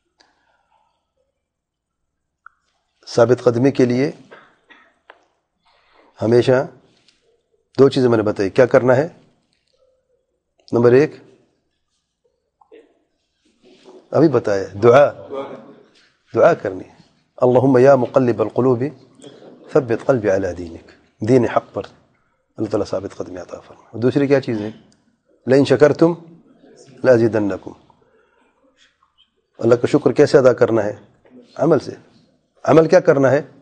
Speaker 1: ثابت قدمی کے لیے ہمیشہ دو چیزیں میں نے بتائی. کیا کرنا ہے؟ نمبر ایک ابھی بتایا، دعا دعا کرنی ہے. اللہم یا مقلب القلوب ثبت قلبی علی دینک. دین حق پر اللہ تعالیٰ ثابت قدمی عطا فرمائے. دوسری کیا چیز ہے؟ لئن شکرتم لازیدنکم. اللہ کا شکر کیسے ادا کرنا ہے؟ عمل سے. عمل کیا کرنا ہے؟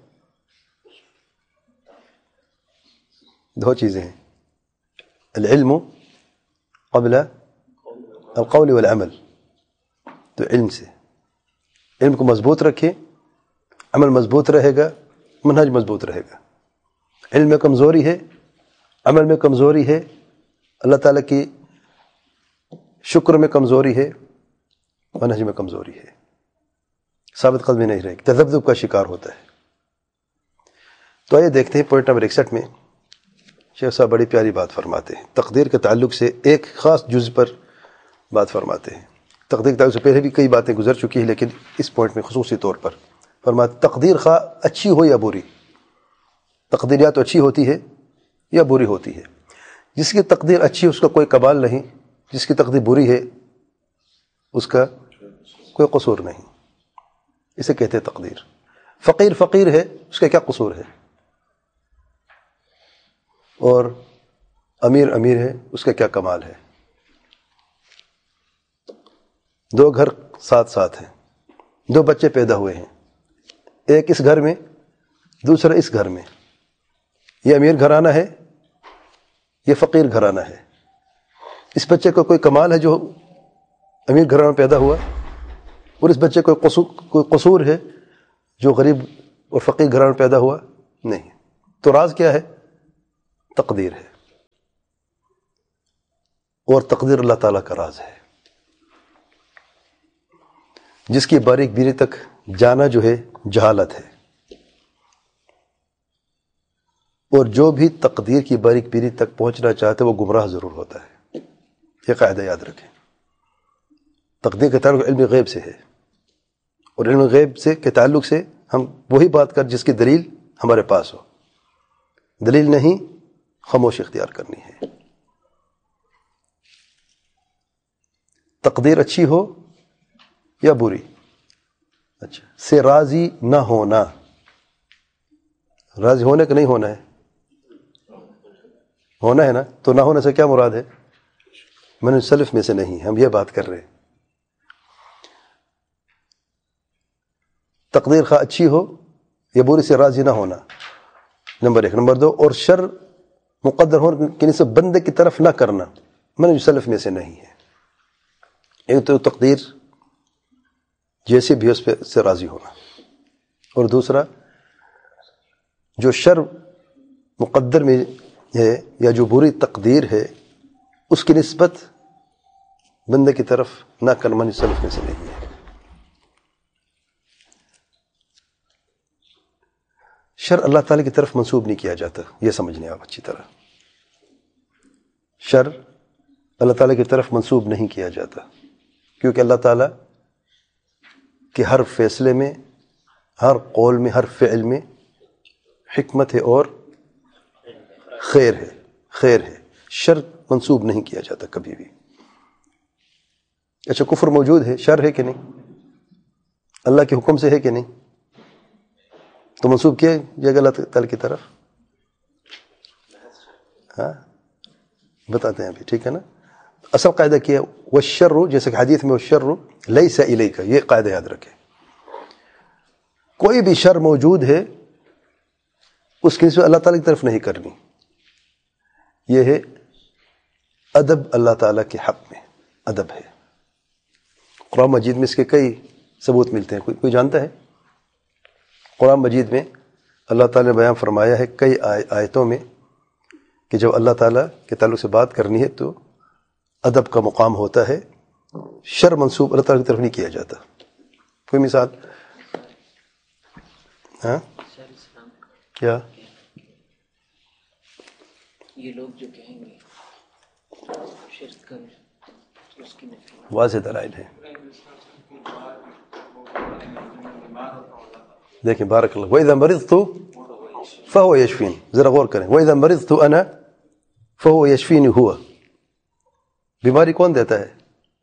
Speaker 1: دو چیزیں ہیں، العلم قبل القول والعمل. تو علم سے، علم کو مضبوط رکھیں، عمل مضبوط رہے گا، منہج مضبوط رہے گا. علم میں کمزوری ہے، عمل میں کمزوری ہے، اللہ تعالیٰ کی شکر میں کمزوری ہے، منہج میں کمزوری ہے، ثابت قدمی نہیں رہے گی، تذبذب کا شکار ہوتا ہے. تو آئیے دیکھتے ہیں پوائنٹ نمبر اکسٹھ میں شیخ صاحب بڑی پیاری بات فرماتے ہیں. تقدیر کے تعلق سے ایک خاص جز پر بات فرماتے ہیں. تقدیر کے تعلق سے پہلے بھی کئی باتیں گزر چکی ہیں، لیکن اس پوائنٹ میں خصوصی طور پر فرماتے تقدیر خواہ اچھی ہو یا بری، تقدیر یا تو اچھی ہوتی ہے یا بری ہوتی ہے. جس کی تقدیر اچھی ہے اس کا کوئی کمال نہیں، جس کی تقدیر بری ہے اس کا کوئی قصور نہیں. اسے کہتے ہیں تقدیر. فقیر فقیر ہے، اس کا کیا قصور ہے؟ اور امیر امیر ہے، اس کا کیا کمال ہے؟ دو گھر ساتھ ساتھ ہیں، دو بچے پیدا ہوئے ہیں، ایک اس گھر میں دوسرا اس گھر میں. یہ امیر گھرانہ ہے، یہ فقیر گھرانہ ہے. اس بچے کو کوئی کمال ہے جو امیر گھرانہ میں پیدا ہوا، اور اس بچے کو کوئی قصور ہے جو غریب اور فقیر گھرانے میں پیدا ہوا نہیں. تو راز کیا ہے؟ تقدیر ہے، اور تقدیر اللہ تعالیٰ کا راز ہے، جس کی باریک بینی تک جانا جو ہے جہالت ہے، اور جو بھی تقدیر کی باریک بینی تک پہنچنا چاہتے وہ گمراہ ضرور ہوتا ہے. یہ قاعدہ یاد رکھیں. تقدیر کا تعلق علم غیب سے ہے، اور علم غیب سے کے تعلق سے ہم وہی بات کر جس کی دلیل ہمارے پاس ہو. دلیل نہیں، خاموش اختیار کرنی ہے. تقدیر اچھی ہو یا بری، اچھا سے راضی نہ ہونا. راضی ہونے کا نہیں ہونا ہے، ہونا ہے نا. تو نہ ہونے سے کیا مراد ہے؟ میں نے سلف میں سے نہیں، ہم یہ بات کر رہے ہیں. تقدیر خواہ اچھی ہو یا بری سے راضی نہ ہونا، نمبر ایک. نمبر دو، اور شر مقدر ہونے کی نسبت بندے کی طرف نہ کرنا، میں نے سلف میں سے نہیں ہے. ایک تو تقدیر جیسے بھی اس پہ سے راضی ہونا، اور دوسرا جو شر مقدر میں ہے یا جو بری تقدیر ہے اس کی نسبت بندے کی طرف نہ کرنا، من سلف میں سے نہیں ہے. شر اللہ تعالیٰ کی طرف منسوب نہیں کیا جاتا، یہ سمجھنے آپ اچھی طرح. شر اللہ تعالیٰ کی طرف منسوب نہیں کیا جاتا، کیونکہ اللہ تعالیٰ کے ہر فیصلے میں، ہر قول میں، ہر فعل میں حکمت ہے اور خیر ہے، خیر ہے. شر منسوب نہیں کیا جاتا کبھی بھی. اچھا کفر موجود ہے، شر ہے کہ نہیں؟ اللہ کے حکم سے ہے کہ نہیں؟ تو منسوب کیا جائے گا اللہ تعالیٰ کی طرف؟ ہاں بتاتے ہیں ابھی، ٹھیک ہے نا. اصل قاعدہ کیا ہے؟ والشر، جیسے کہ حدیث میں والشر لیس الیک، یہ قاعدہ یاد رکھیں. کوئی بھی شر موجود ہے اس کی نسبت اللہ تعالیٰ کی طرف نہیں کرنی. یہ ہے ادب اللہ تعالیٰ کے حق میں، ادب ہے. قرآن مجید میں اس کے کئی ثبوت ملتے ہیں. کوئی کوئی جانتا ہے؟ قرآن مجید میں اللہ تعالیٰ نے بیان فرمایا ہے کئی آیتوں میں کہ جب اللہ تعالیٰ کے تعلق سے بات کرنی ہے تو ادب کا مقام ہوتا ہے، شر منسوب اللہ تعالیٰ کی طرف نہیں کیا جاتا. کوئی مثال؟ ہاں کیا؟
Speaker 3: یہ لوگ جو کہیں گے شرک کریں اس کی نفی،
Speaker 1: واضح دلائل ہے. دیکھیں بارک اللہ. وَإِذَا مَرِضْتُ فَهُوَ يَشْفِينِ. ذرا غور کریں. وَإِذَا مَرِضْتُ أَنَا فَهُوَ يَشْفِينِ. هُوَ بیماری کون دیتا ہے؟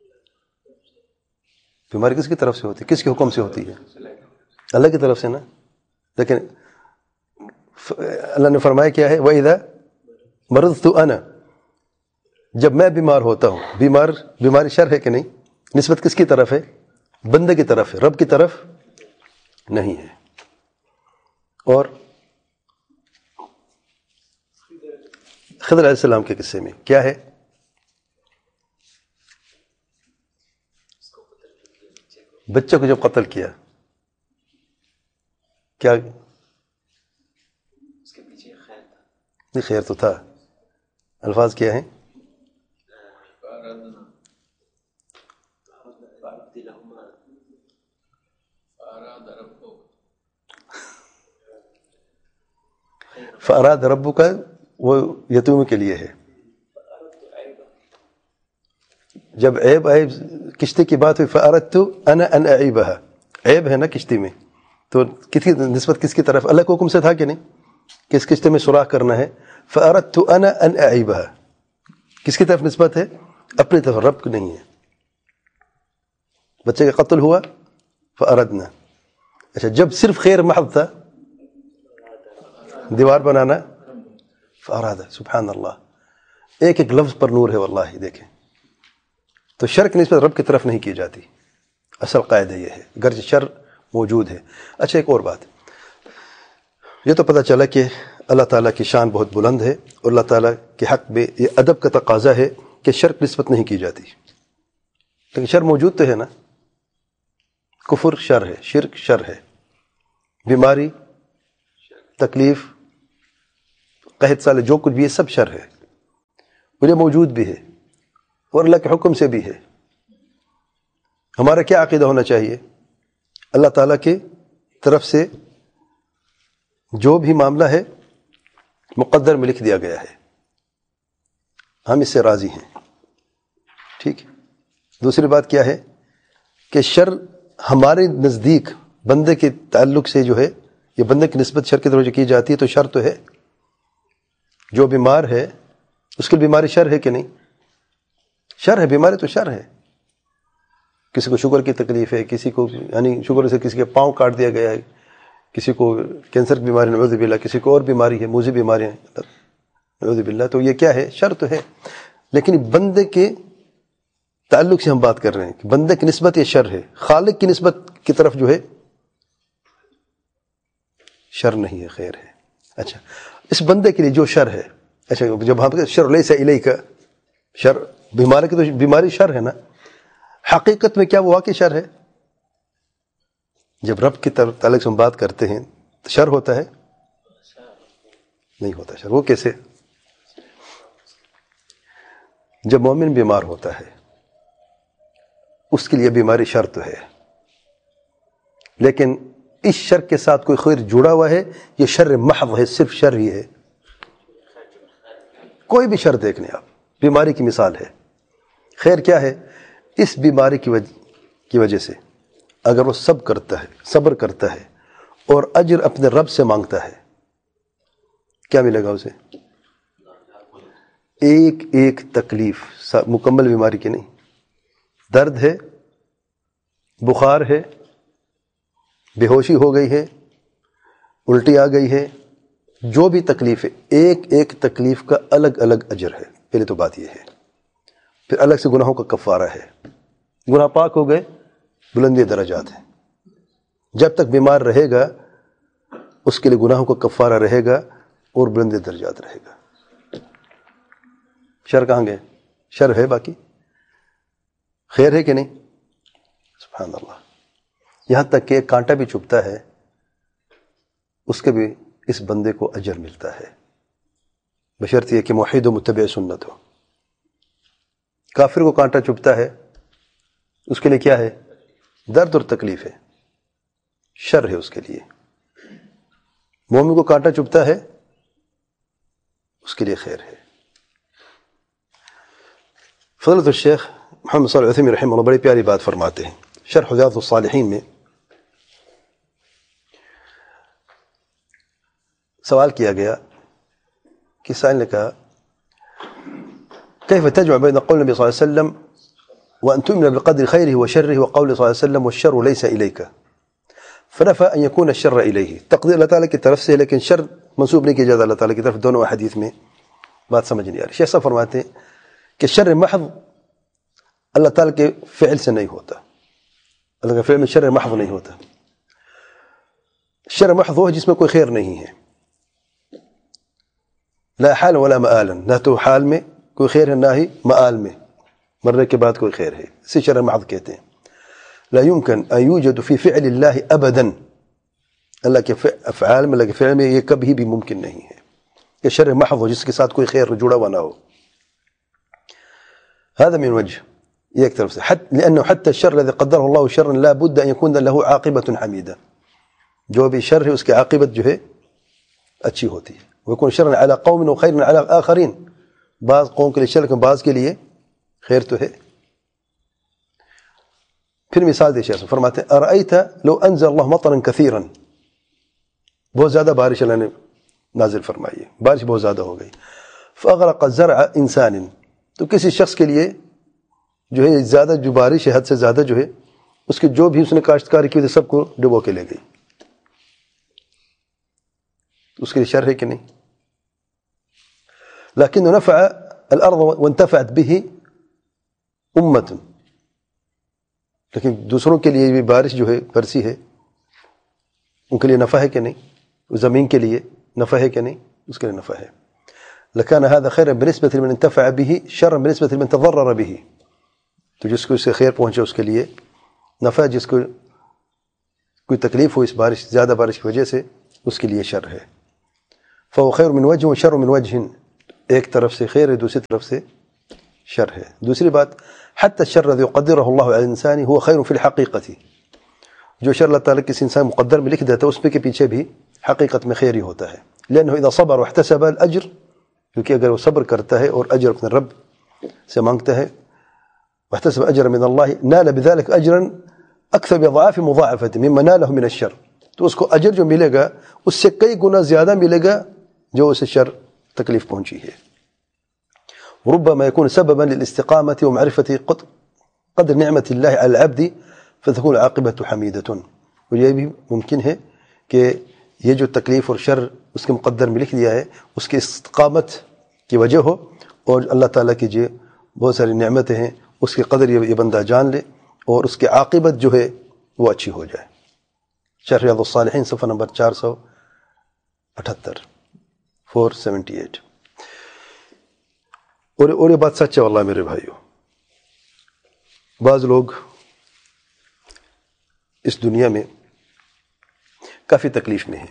Speaker 1: بیماری کس کی طرف سے ہوتی ہے؟ کس کے حکم سے ہوتی ہے؟ اللہ کی طرف سے نا. لیکن اللہ نے فرمایا کیا ہے؟ وَإِذَا مَرِضْتُ أَنَا، جب میں بیمار ہوتا ہوں. بیمار بیماری شر ہے کہ نہیں؟ نسبت کس کی طرف ہے؟ بندے کی طرف ہے، رب کی طرف نہیں ہے. اور خضر علیہ السلام کے قصے میں کیا ہے؟ بچے کو جب قتل کیا کیا؟
Speaker 3: اس کے پیچھے خیر تھا.
Speaker 1: نہیں خیر تو تھا. الفاظ کیا ہیں؟ فَأَرَادَ رَبُّكَ، وہ یتیموں کے لیے ہے. جب عیب آئے کشتی کی بات ہوئی فَأَرَدْتُ أَنَا أَنْ أَعِيبَهَا، عیب ہے نا کشتی میں، تو کس کی نسبت کس کی طرف؟ اللہ کے حکم سے تھا کہ نہیں کہ اس کشتی میں سوراخ کرنا ہے. فَأَرَدْتُ أَنَا أَنْ أَعِيبَهَا، کس کی طرف نسبت ہے؟ اپنی طرف، رب کو نہیں ہے. بچے کا قتل ہوا فَأَرَدْنَا. اچھا جب صرف خیر محض تھا، دیوار بنانا، فَأَرَادَ. سبحان اللہ، ایک ایک لفظ پر نور ہے واللہ. دیکھیں تو شر کی نسبت رب کی طرف نہیں کی جاتی. اصل قاعدہ یہ ہے، گرچہ شر موجود ہے. اچھا ایک اور بات، یہ تو پتہ چلا کہ اللہ تعالیٰ کی شان بہت بلند ہے، اور اللہ تعالیٰ کے حق میں یہ ادب کا تقاضا ہے کہ شر کی نسبت نہیں کی جاتی. لیکن شر موجود تو ہے نا، کفر شر ہے، شرک شر ہے.
Speaker 2: بیماری، تکلیف، قحط سال، جو کچھ بھی ہے سب شر ہے، اور یہ موجود بھی ہے اور اللہ کے حکم سے بھی ہے۔ ہمارا کیا عقیدہ ہونا چاہیے؟ اللہ تعالیٰ کے طرف سے جو بھی معاملہ ہے مقدر میں لکھ دیا گیا ہے، ہم اس سے راضی ہیں، ٹھیک۔ دوسری بات کیا ہے کہ شر ہمارے نزدیک بندے کے تعلق سے جو ہے، یہ بندے کی نسبت شر کی طرف جو کی جاتی ہے، تو شر تو ہے۔ جو بیمار ہے اس کی بیماری شر ہے کہ نہیں؟ شر ہے، بیماری تو شر ہے۔ کسی کو شوگر کی تکلیف ہے، کسی کو یعنی شوگر سے کسی کے پاؤں کاٹ دیا گیا ہے، کسی کو کینسر کی بیماری، نعوذ باللہ، کسی کو اور بیماری ہے، موذی بیماریاں ہیں، نعوذ باللہ، تو یہ کیا ہے؟ شر تو ہے، لیکن بندے کے تعلق سے ہم بات کر رہے ہیں کہ بندے کی نسبت یہ شر ہے، خالق کی نسبت کی طرف جو ہے شر نہیں ہے، خیر ہے۔ اچھا، اس بندے کے لیے جو شر ہے، اچھا جب ہم شر لیس الیک، شر بیماری کی تو بیماری شر ہے نا، حقیقت میں کیا وہ واقعی شر ہے؟ جب رب کی تعلق سے ہم بات کرتے ہیں تو شر ہوتا ہے؟ نہیں ہوتا شر۔ وہ کیسے؟ جب مومن بیمار ہوتا ہے اس کے لیے بیماری شر تو ہے، لیکن اس شر کے ساتھ کوئی خیر جڑا ہوا ہے، یہ شر محض ہے، صرف شر ہی ہے۔ کوئی بھی شر دیکھ لیں آپ، بیماری کی مثال ہے، خیر کیا ہے؟ اس بیماری کی وجہ کی وجہ سے اگر وہ صبر کرتا ہے صبر کرتا ہے اور اجر اپنے رب سے مانگتا ہے، کیا ملے گا اسے؟ ایک ایک تکلیف، مکمل بیماری کی نہیں، درد ہے، بخار ہے، بے ہوشی ہو گئی ہے، الٹی آ گئی ہے، جو بھی تکلیف ہے، ایک ایک تکلیف کا الگ الگ اجر ہے۔ پہلے تو بات یہ ہے، پھر الگ سے گناہوں کا کفارہ ہے، گناہ پاک ہو گئے، بلندی درجات ہیں۔ جب تک بیمار رہے گا اس کے لیے گناہوں کا کفارہ رہے گا اور بلندی درجات رہے گا۔ شر کہاں گئے؟ شر ہے، باقی خیر ہے کہ نہیں؟ سبحان اللہ۔ یہاں تک کہ ایک کانٹا بھی چبھتا ہے اس کے بھی اس بندے کو اجر ملتا ہے، بشرط یہ کہ موحد و متبع سنت ہو۔ کافر کو کانٹا چبھتا ہے اس کے لیے کیا ہے؟ درد اور تکلیف ہے، شر ہے اس کے لیے۔ مومن کو کانٹا چبھتا ہے اس کے لیے خیر ہے۔ فضیلت الشیخ محمد صالح العثیمین رحمہ اللہ بڑی پیاری بات فرماتے ہیں شرح ریاض الصالحین میں۔ سوال کیا گیا کہ سائل نے کہا كيف تجمع بين قول النبي صلى الله عليه وسلم وأن تؤمن بقدر خيره وشره وقول صلى الله عليه وسلم والشر ليس إليك، فنفى أن يكون الشر إليه، تقدیر اللہ تعالیٰ کی طرف سے لیکن شر منسوب نہیں کیا جاتا اللہ تعالیٰ کی طرف۔ دونوں حدیث میں بات سمجھ نہیں آ رہی۔ شیخ صاحب فرماتے ہیں کہ شر محض اللہ تعالیٰ کے فعل سے نہیں ہوتا، اللہ کے فعل میں شر محض نہیں ہوتا۔ شر محض وہ ہے جس میں کوئی خیر نہیں ہے، لا حال ولا مآلا، نہ تو حال میں کوئی خیر ہے نہ ہی مآل میں، مرنے کے بعد کوئی خیر ہے، اسے شر محض کہتے ہیں۔ لا يمكن ان يوجد في فعل الله ابدا، اللہ کے افعال میں، اللہ کے فعل میں یہ کبھی بھی ممکن نہیں ہے کہ شر محض ہو جس کے ساتھ کوئی خیر جڑا ہوا نہ ہو۔ هذا من وجه، یہ ایک طرف سے، لانه حتى الشر الذي قدره الله شرا لا بد ان يكون له عاقبة حميدة، جو بھی شر ہے اس کی عاقبت جو ہے اچھی ہوتی ہے۔ ويكون شرا على قوم وخير على آخرين، بعض قوم کے لیے شر ہے، بعض کے لیے خیر تو ہے۔ پھر مثال دے شیخ فرماتے ہیں ارأیت لو انزل اللہ مطرا کثیرا، بہت زیادہ بارش اللہ نے نازل فرمائی ہے، بارش بہت زیادہ ہو گئی، فاغرق زرع انسان، تو کسی شخص کے لیے جو ہے زیادہ جو بارش ہے حد سے زیادہ جو ہے اس کے جو بھی اس نے کاشتکاری کی تھی سب کو ڈبو کے لے گئی، اس کے لیے شر ہے کہ نہیں؟ لیکن نفع الارض وانتفعت به امت، لیکن دوسروں کے لیے بھی بارش جو ہے برسی ہے، ان کے لیے نفع ہے کہ نہیں؟ زمین کے لیے نفع ہے کہ نہیں؟ اس کے لیے نفع ہے۔ لکان هذا خیر بالنسبة لمن انتفع به شر بالنسبة لمن تضرر به، تو جس کو اس سے خیر پہنچے اس کے لیے نفع، جس کو کوئی تکلیف ہو اس بارش زیادہ بارش کی وجہ سے اس کے لیے شر ہے. فهو خیر من وجہ و شر من وجہ، ایک طرف سے خیر ہے دوسری طرف سے شر ہے. دوسری بات حتی الشر الذي يقدره الله على الانسان هو خیر في الحقیقة، جو شر اللہ تعالیٰ کسی انسان مقدر میں لکھ دیتا ہے اس پہ کے پیچھے بھی حقیقت میں خیر ہی ہوتا ہے. لأنه اذا صبر واحتسب الاجر، کیونکہ اگر وہ صبر کرتا ہے اور اجر اپنے رب سے مانگتا ہے، واحتسب اجر من الله نال بذلك اجرا اکثر بضعاف مضاعفة مما ناله من الشر، تو اس کو اجر جو ملے گا اس سے کئی گنا زیادہ ملے گا جو اسے شر تکلیف پہنچی ہے. وربما يكون سببا للاستقامة ومعرفة قدر نعمة الله على العبد فتكون عاقبة حميدة. اور یہ بھی ممکن ہے کہ یہ جو تکلیف اور شر اس کے مقدر میں لکھ دیا ہے اس کی استقامت کی وجہ ہو، اور اللہ تعالیٰ کی جو بہت ساری نعمتیں ہیں اس کے قدر یہ بندہ جان لے اور اس کی عاقبت جو ہے وہ اچھی ہو جائے. شرح ریاض الصالحین صفحہ نمبر چار سو اٹھتر فور سیونٹی ایٹ. اور اور یہ بات سچ ہے واللہ میرے بھائیو، بعض لوگ اس دنیا میں کافی تکلیف میں ہیں،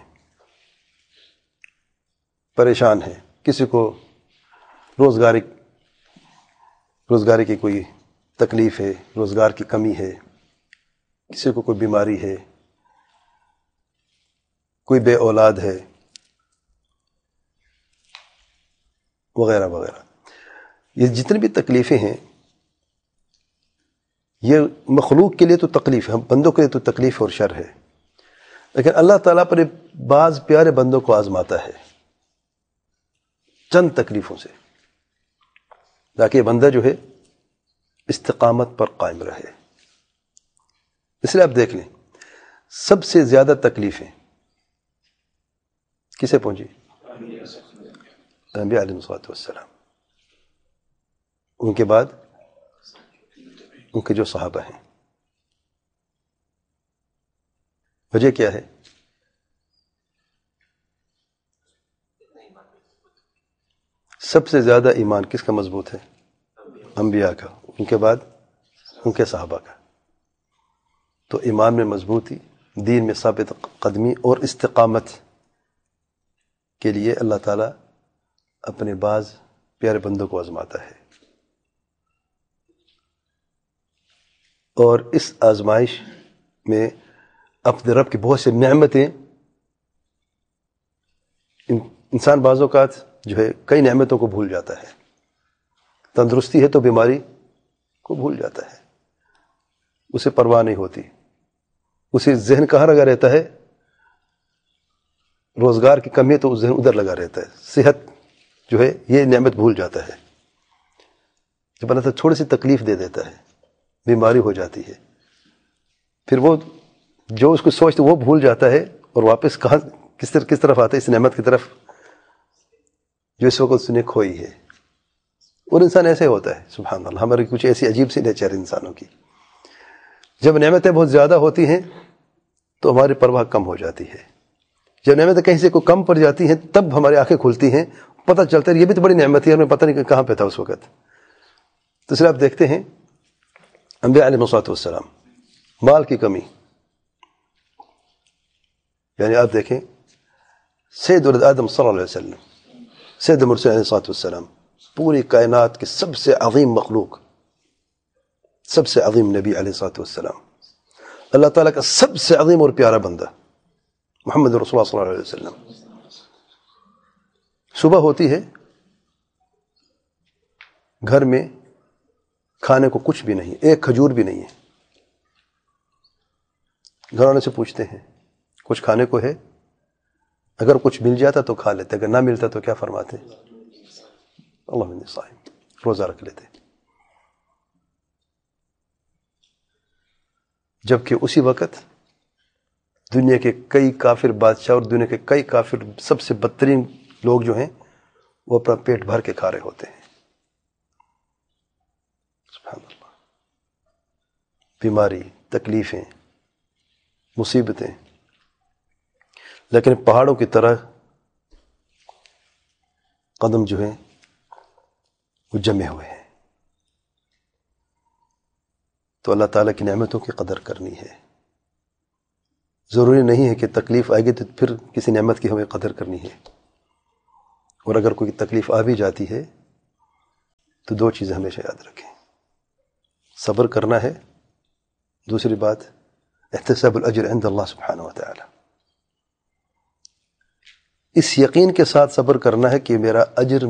Speaker 2: پریشان ہیں. کسی کو روزگاری روزگاری کی کوئی تکلیف ہے، روزگار کی کمی ہے، کسی کو کوئی بیماری ہے، کوئی بے اولاد ہے، وغیرہ وغیرہ. یہ جتنی بھی تکلیفیں ہیں یہ مخلوق کے لیے تو تکلیف ہے، بندوں کے لیے تو تکلیف اور شر ہے، لیکن اللہ تعالیٰ پر بعض پیارے بندوں کو آزماتا ہے چند تکلیفوں سے، تاکہ یہ بندہ جو ہے استقامت پر قائم رہے. اس لیے آپ دیکھ لیں سب سے زیادہ تکلیفیں کسے پہنچی؟ انبیاء علیہ الصلوۃ والسلام، ان کے بعد ان کے جو صحابہ ہیں. وجہ کیا ہے؟ سب سے زیادہ ایمان کس کا مضبوط ہے؟ انبیاء کا، ان کے بعد ان کے صحابہ کا. تو ایمان میں مضبوطی، دین میں ثابت قدمی اور استقامت کے لیے اللہ تعالیٰ اپنے بعض پیارے بندوں کو آزماتا ہے، اور اس آزمائش میں اپنے رب کی بہت سی نعمتیں، انسان بعض اوقات جو ہے کئی نعمتوں کو بھول جاتا ہے. تندرستی ہے تو بیماری کو بھول جاتا ہے، اسے پرواہ نہیں ہوتی، اسے ذہن کہاں لگا رہتا ہے؟ روزگار کی کمی ہے تو ذہن ادھر لگا رہتا ہے. صحت جو ہے یہ نعمت بھول جاتا ہے، جب اللہ تعالیٰ تھوڑی سی تکلیف دے دیتا ہے، بیماری ہو جاتی ہے، پھر وہ جو اس کو سوچتے وہ بھول جاتا ہے اور واپس کہاں کس طرح کس طرف آتا ہے؟ اس نعمت کی طرف جو اس وقت اس نے کھوئی ہے. اور انسان ایسے ہوتا ہے سبحان اللہ، ہماری کچھ ایسی عجیب سی نیچر انسانوں کی، جب نعمتیں بہت زیادہ ہوتی ہیں تو ہماری پرواہ کم ہو جاتی ہے، جب نعمتیں کہیں سے کوئی کم پڑ جاتی ہیں تب ہماری آنکھیں کھلتی ہیں، پتہ چلتا ہے یہ بھی تو بڑی نعمت ہے، ہمیں پتہ نہیں کہاں پہ تھا اس وقت. تو اس لیے آپ دیکھتے ہیں انبیاء علیہ الصلوۃ والسلام، مال کی کمی، یعنی آپ دیکھیں سید ولد آدم صلی اللہ علیہ وسلم، سید المرسلین علیہ الصلوۃ والسلام، پوری کائنات کے سب سے عظیم مخلوق، سب سے عظیم نبی علیہ الصلوۃ والسلام، اللہ تعالیٰ کا سب سے عظیم اور پیارا بندہ محمد رسول اللہ صلی اللہ علیہ وسلم. صبح ہوتی ہے، گھر میں کھانے کو کچھ بھی نہیں، ایک کھجور بھی نہیں ہے. گھر والوں سے پوچھتے ہیں کچھ کھانے کو ہے؟ اگر کچھ مل جاتا تو کھا لیتے، اگر نہ ملتا تو کیا فرماتے؟ اللہ انی صائم، روزہ رکھ لیتے. جبکہ اسی وقت دنیا کے کئی کافر بادشاہ اور دنیا کے کئی کافر سب سے بدترین لوگ جو ہیں وہ اپنا پیٹ بھر کے کھا رہے ہوتے ہیں. سبحان اللہ. بیماری، تکلیفیں، مصیبتیں، لیکن پہاڑوں کی طرح قدم جو ہیں وہ جمے ہوئے ہیں. تو اللہ تعالیٰ کی نعمتوں کی قدر کرنی ہے. ضروری نہیں ہے کہ تکلیف آئے گی تو پھر کسی نعمت کی ہمیں قدر کرنی ہے، اور اگر کوئی تکلیف آ بھی جاتی ہے تو دو چیزیں ہمیشہ یاد رکھیں، صبر کرنا ہے، دوسری بات احتساب الاجر عند اللہ سبحانہ وتعالی، اس یقین کے ساتھ صبر کرنا ہے کہ میرا اجر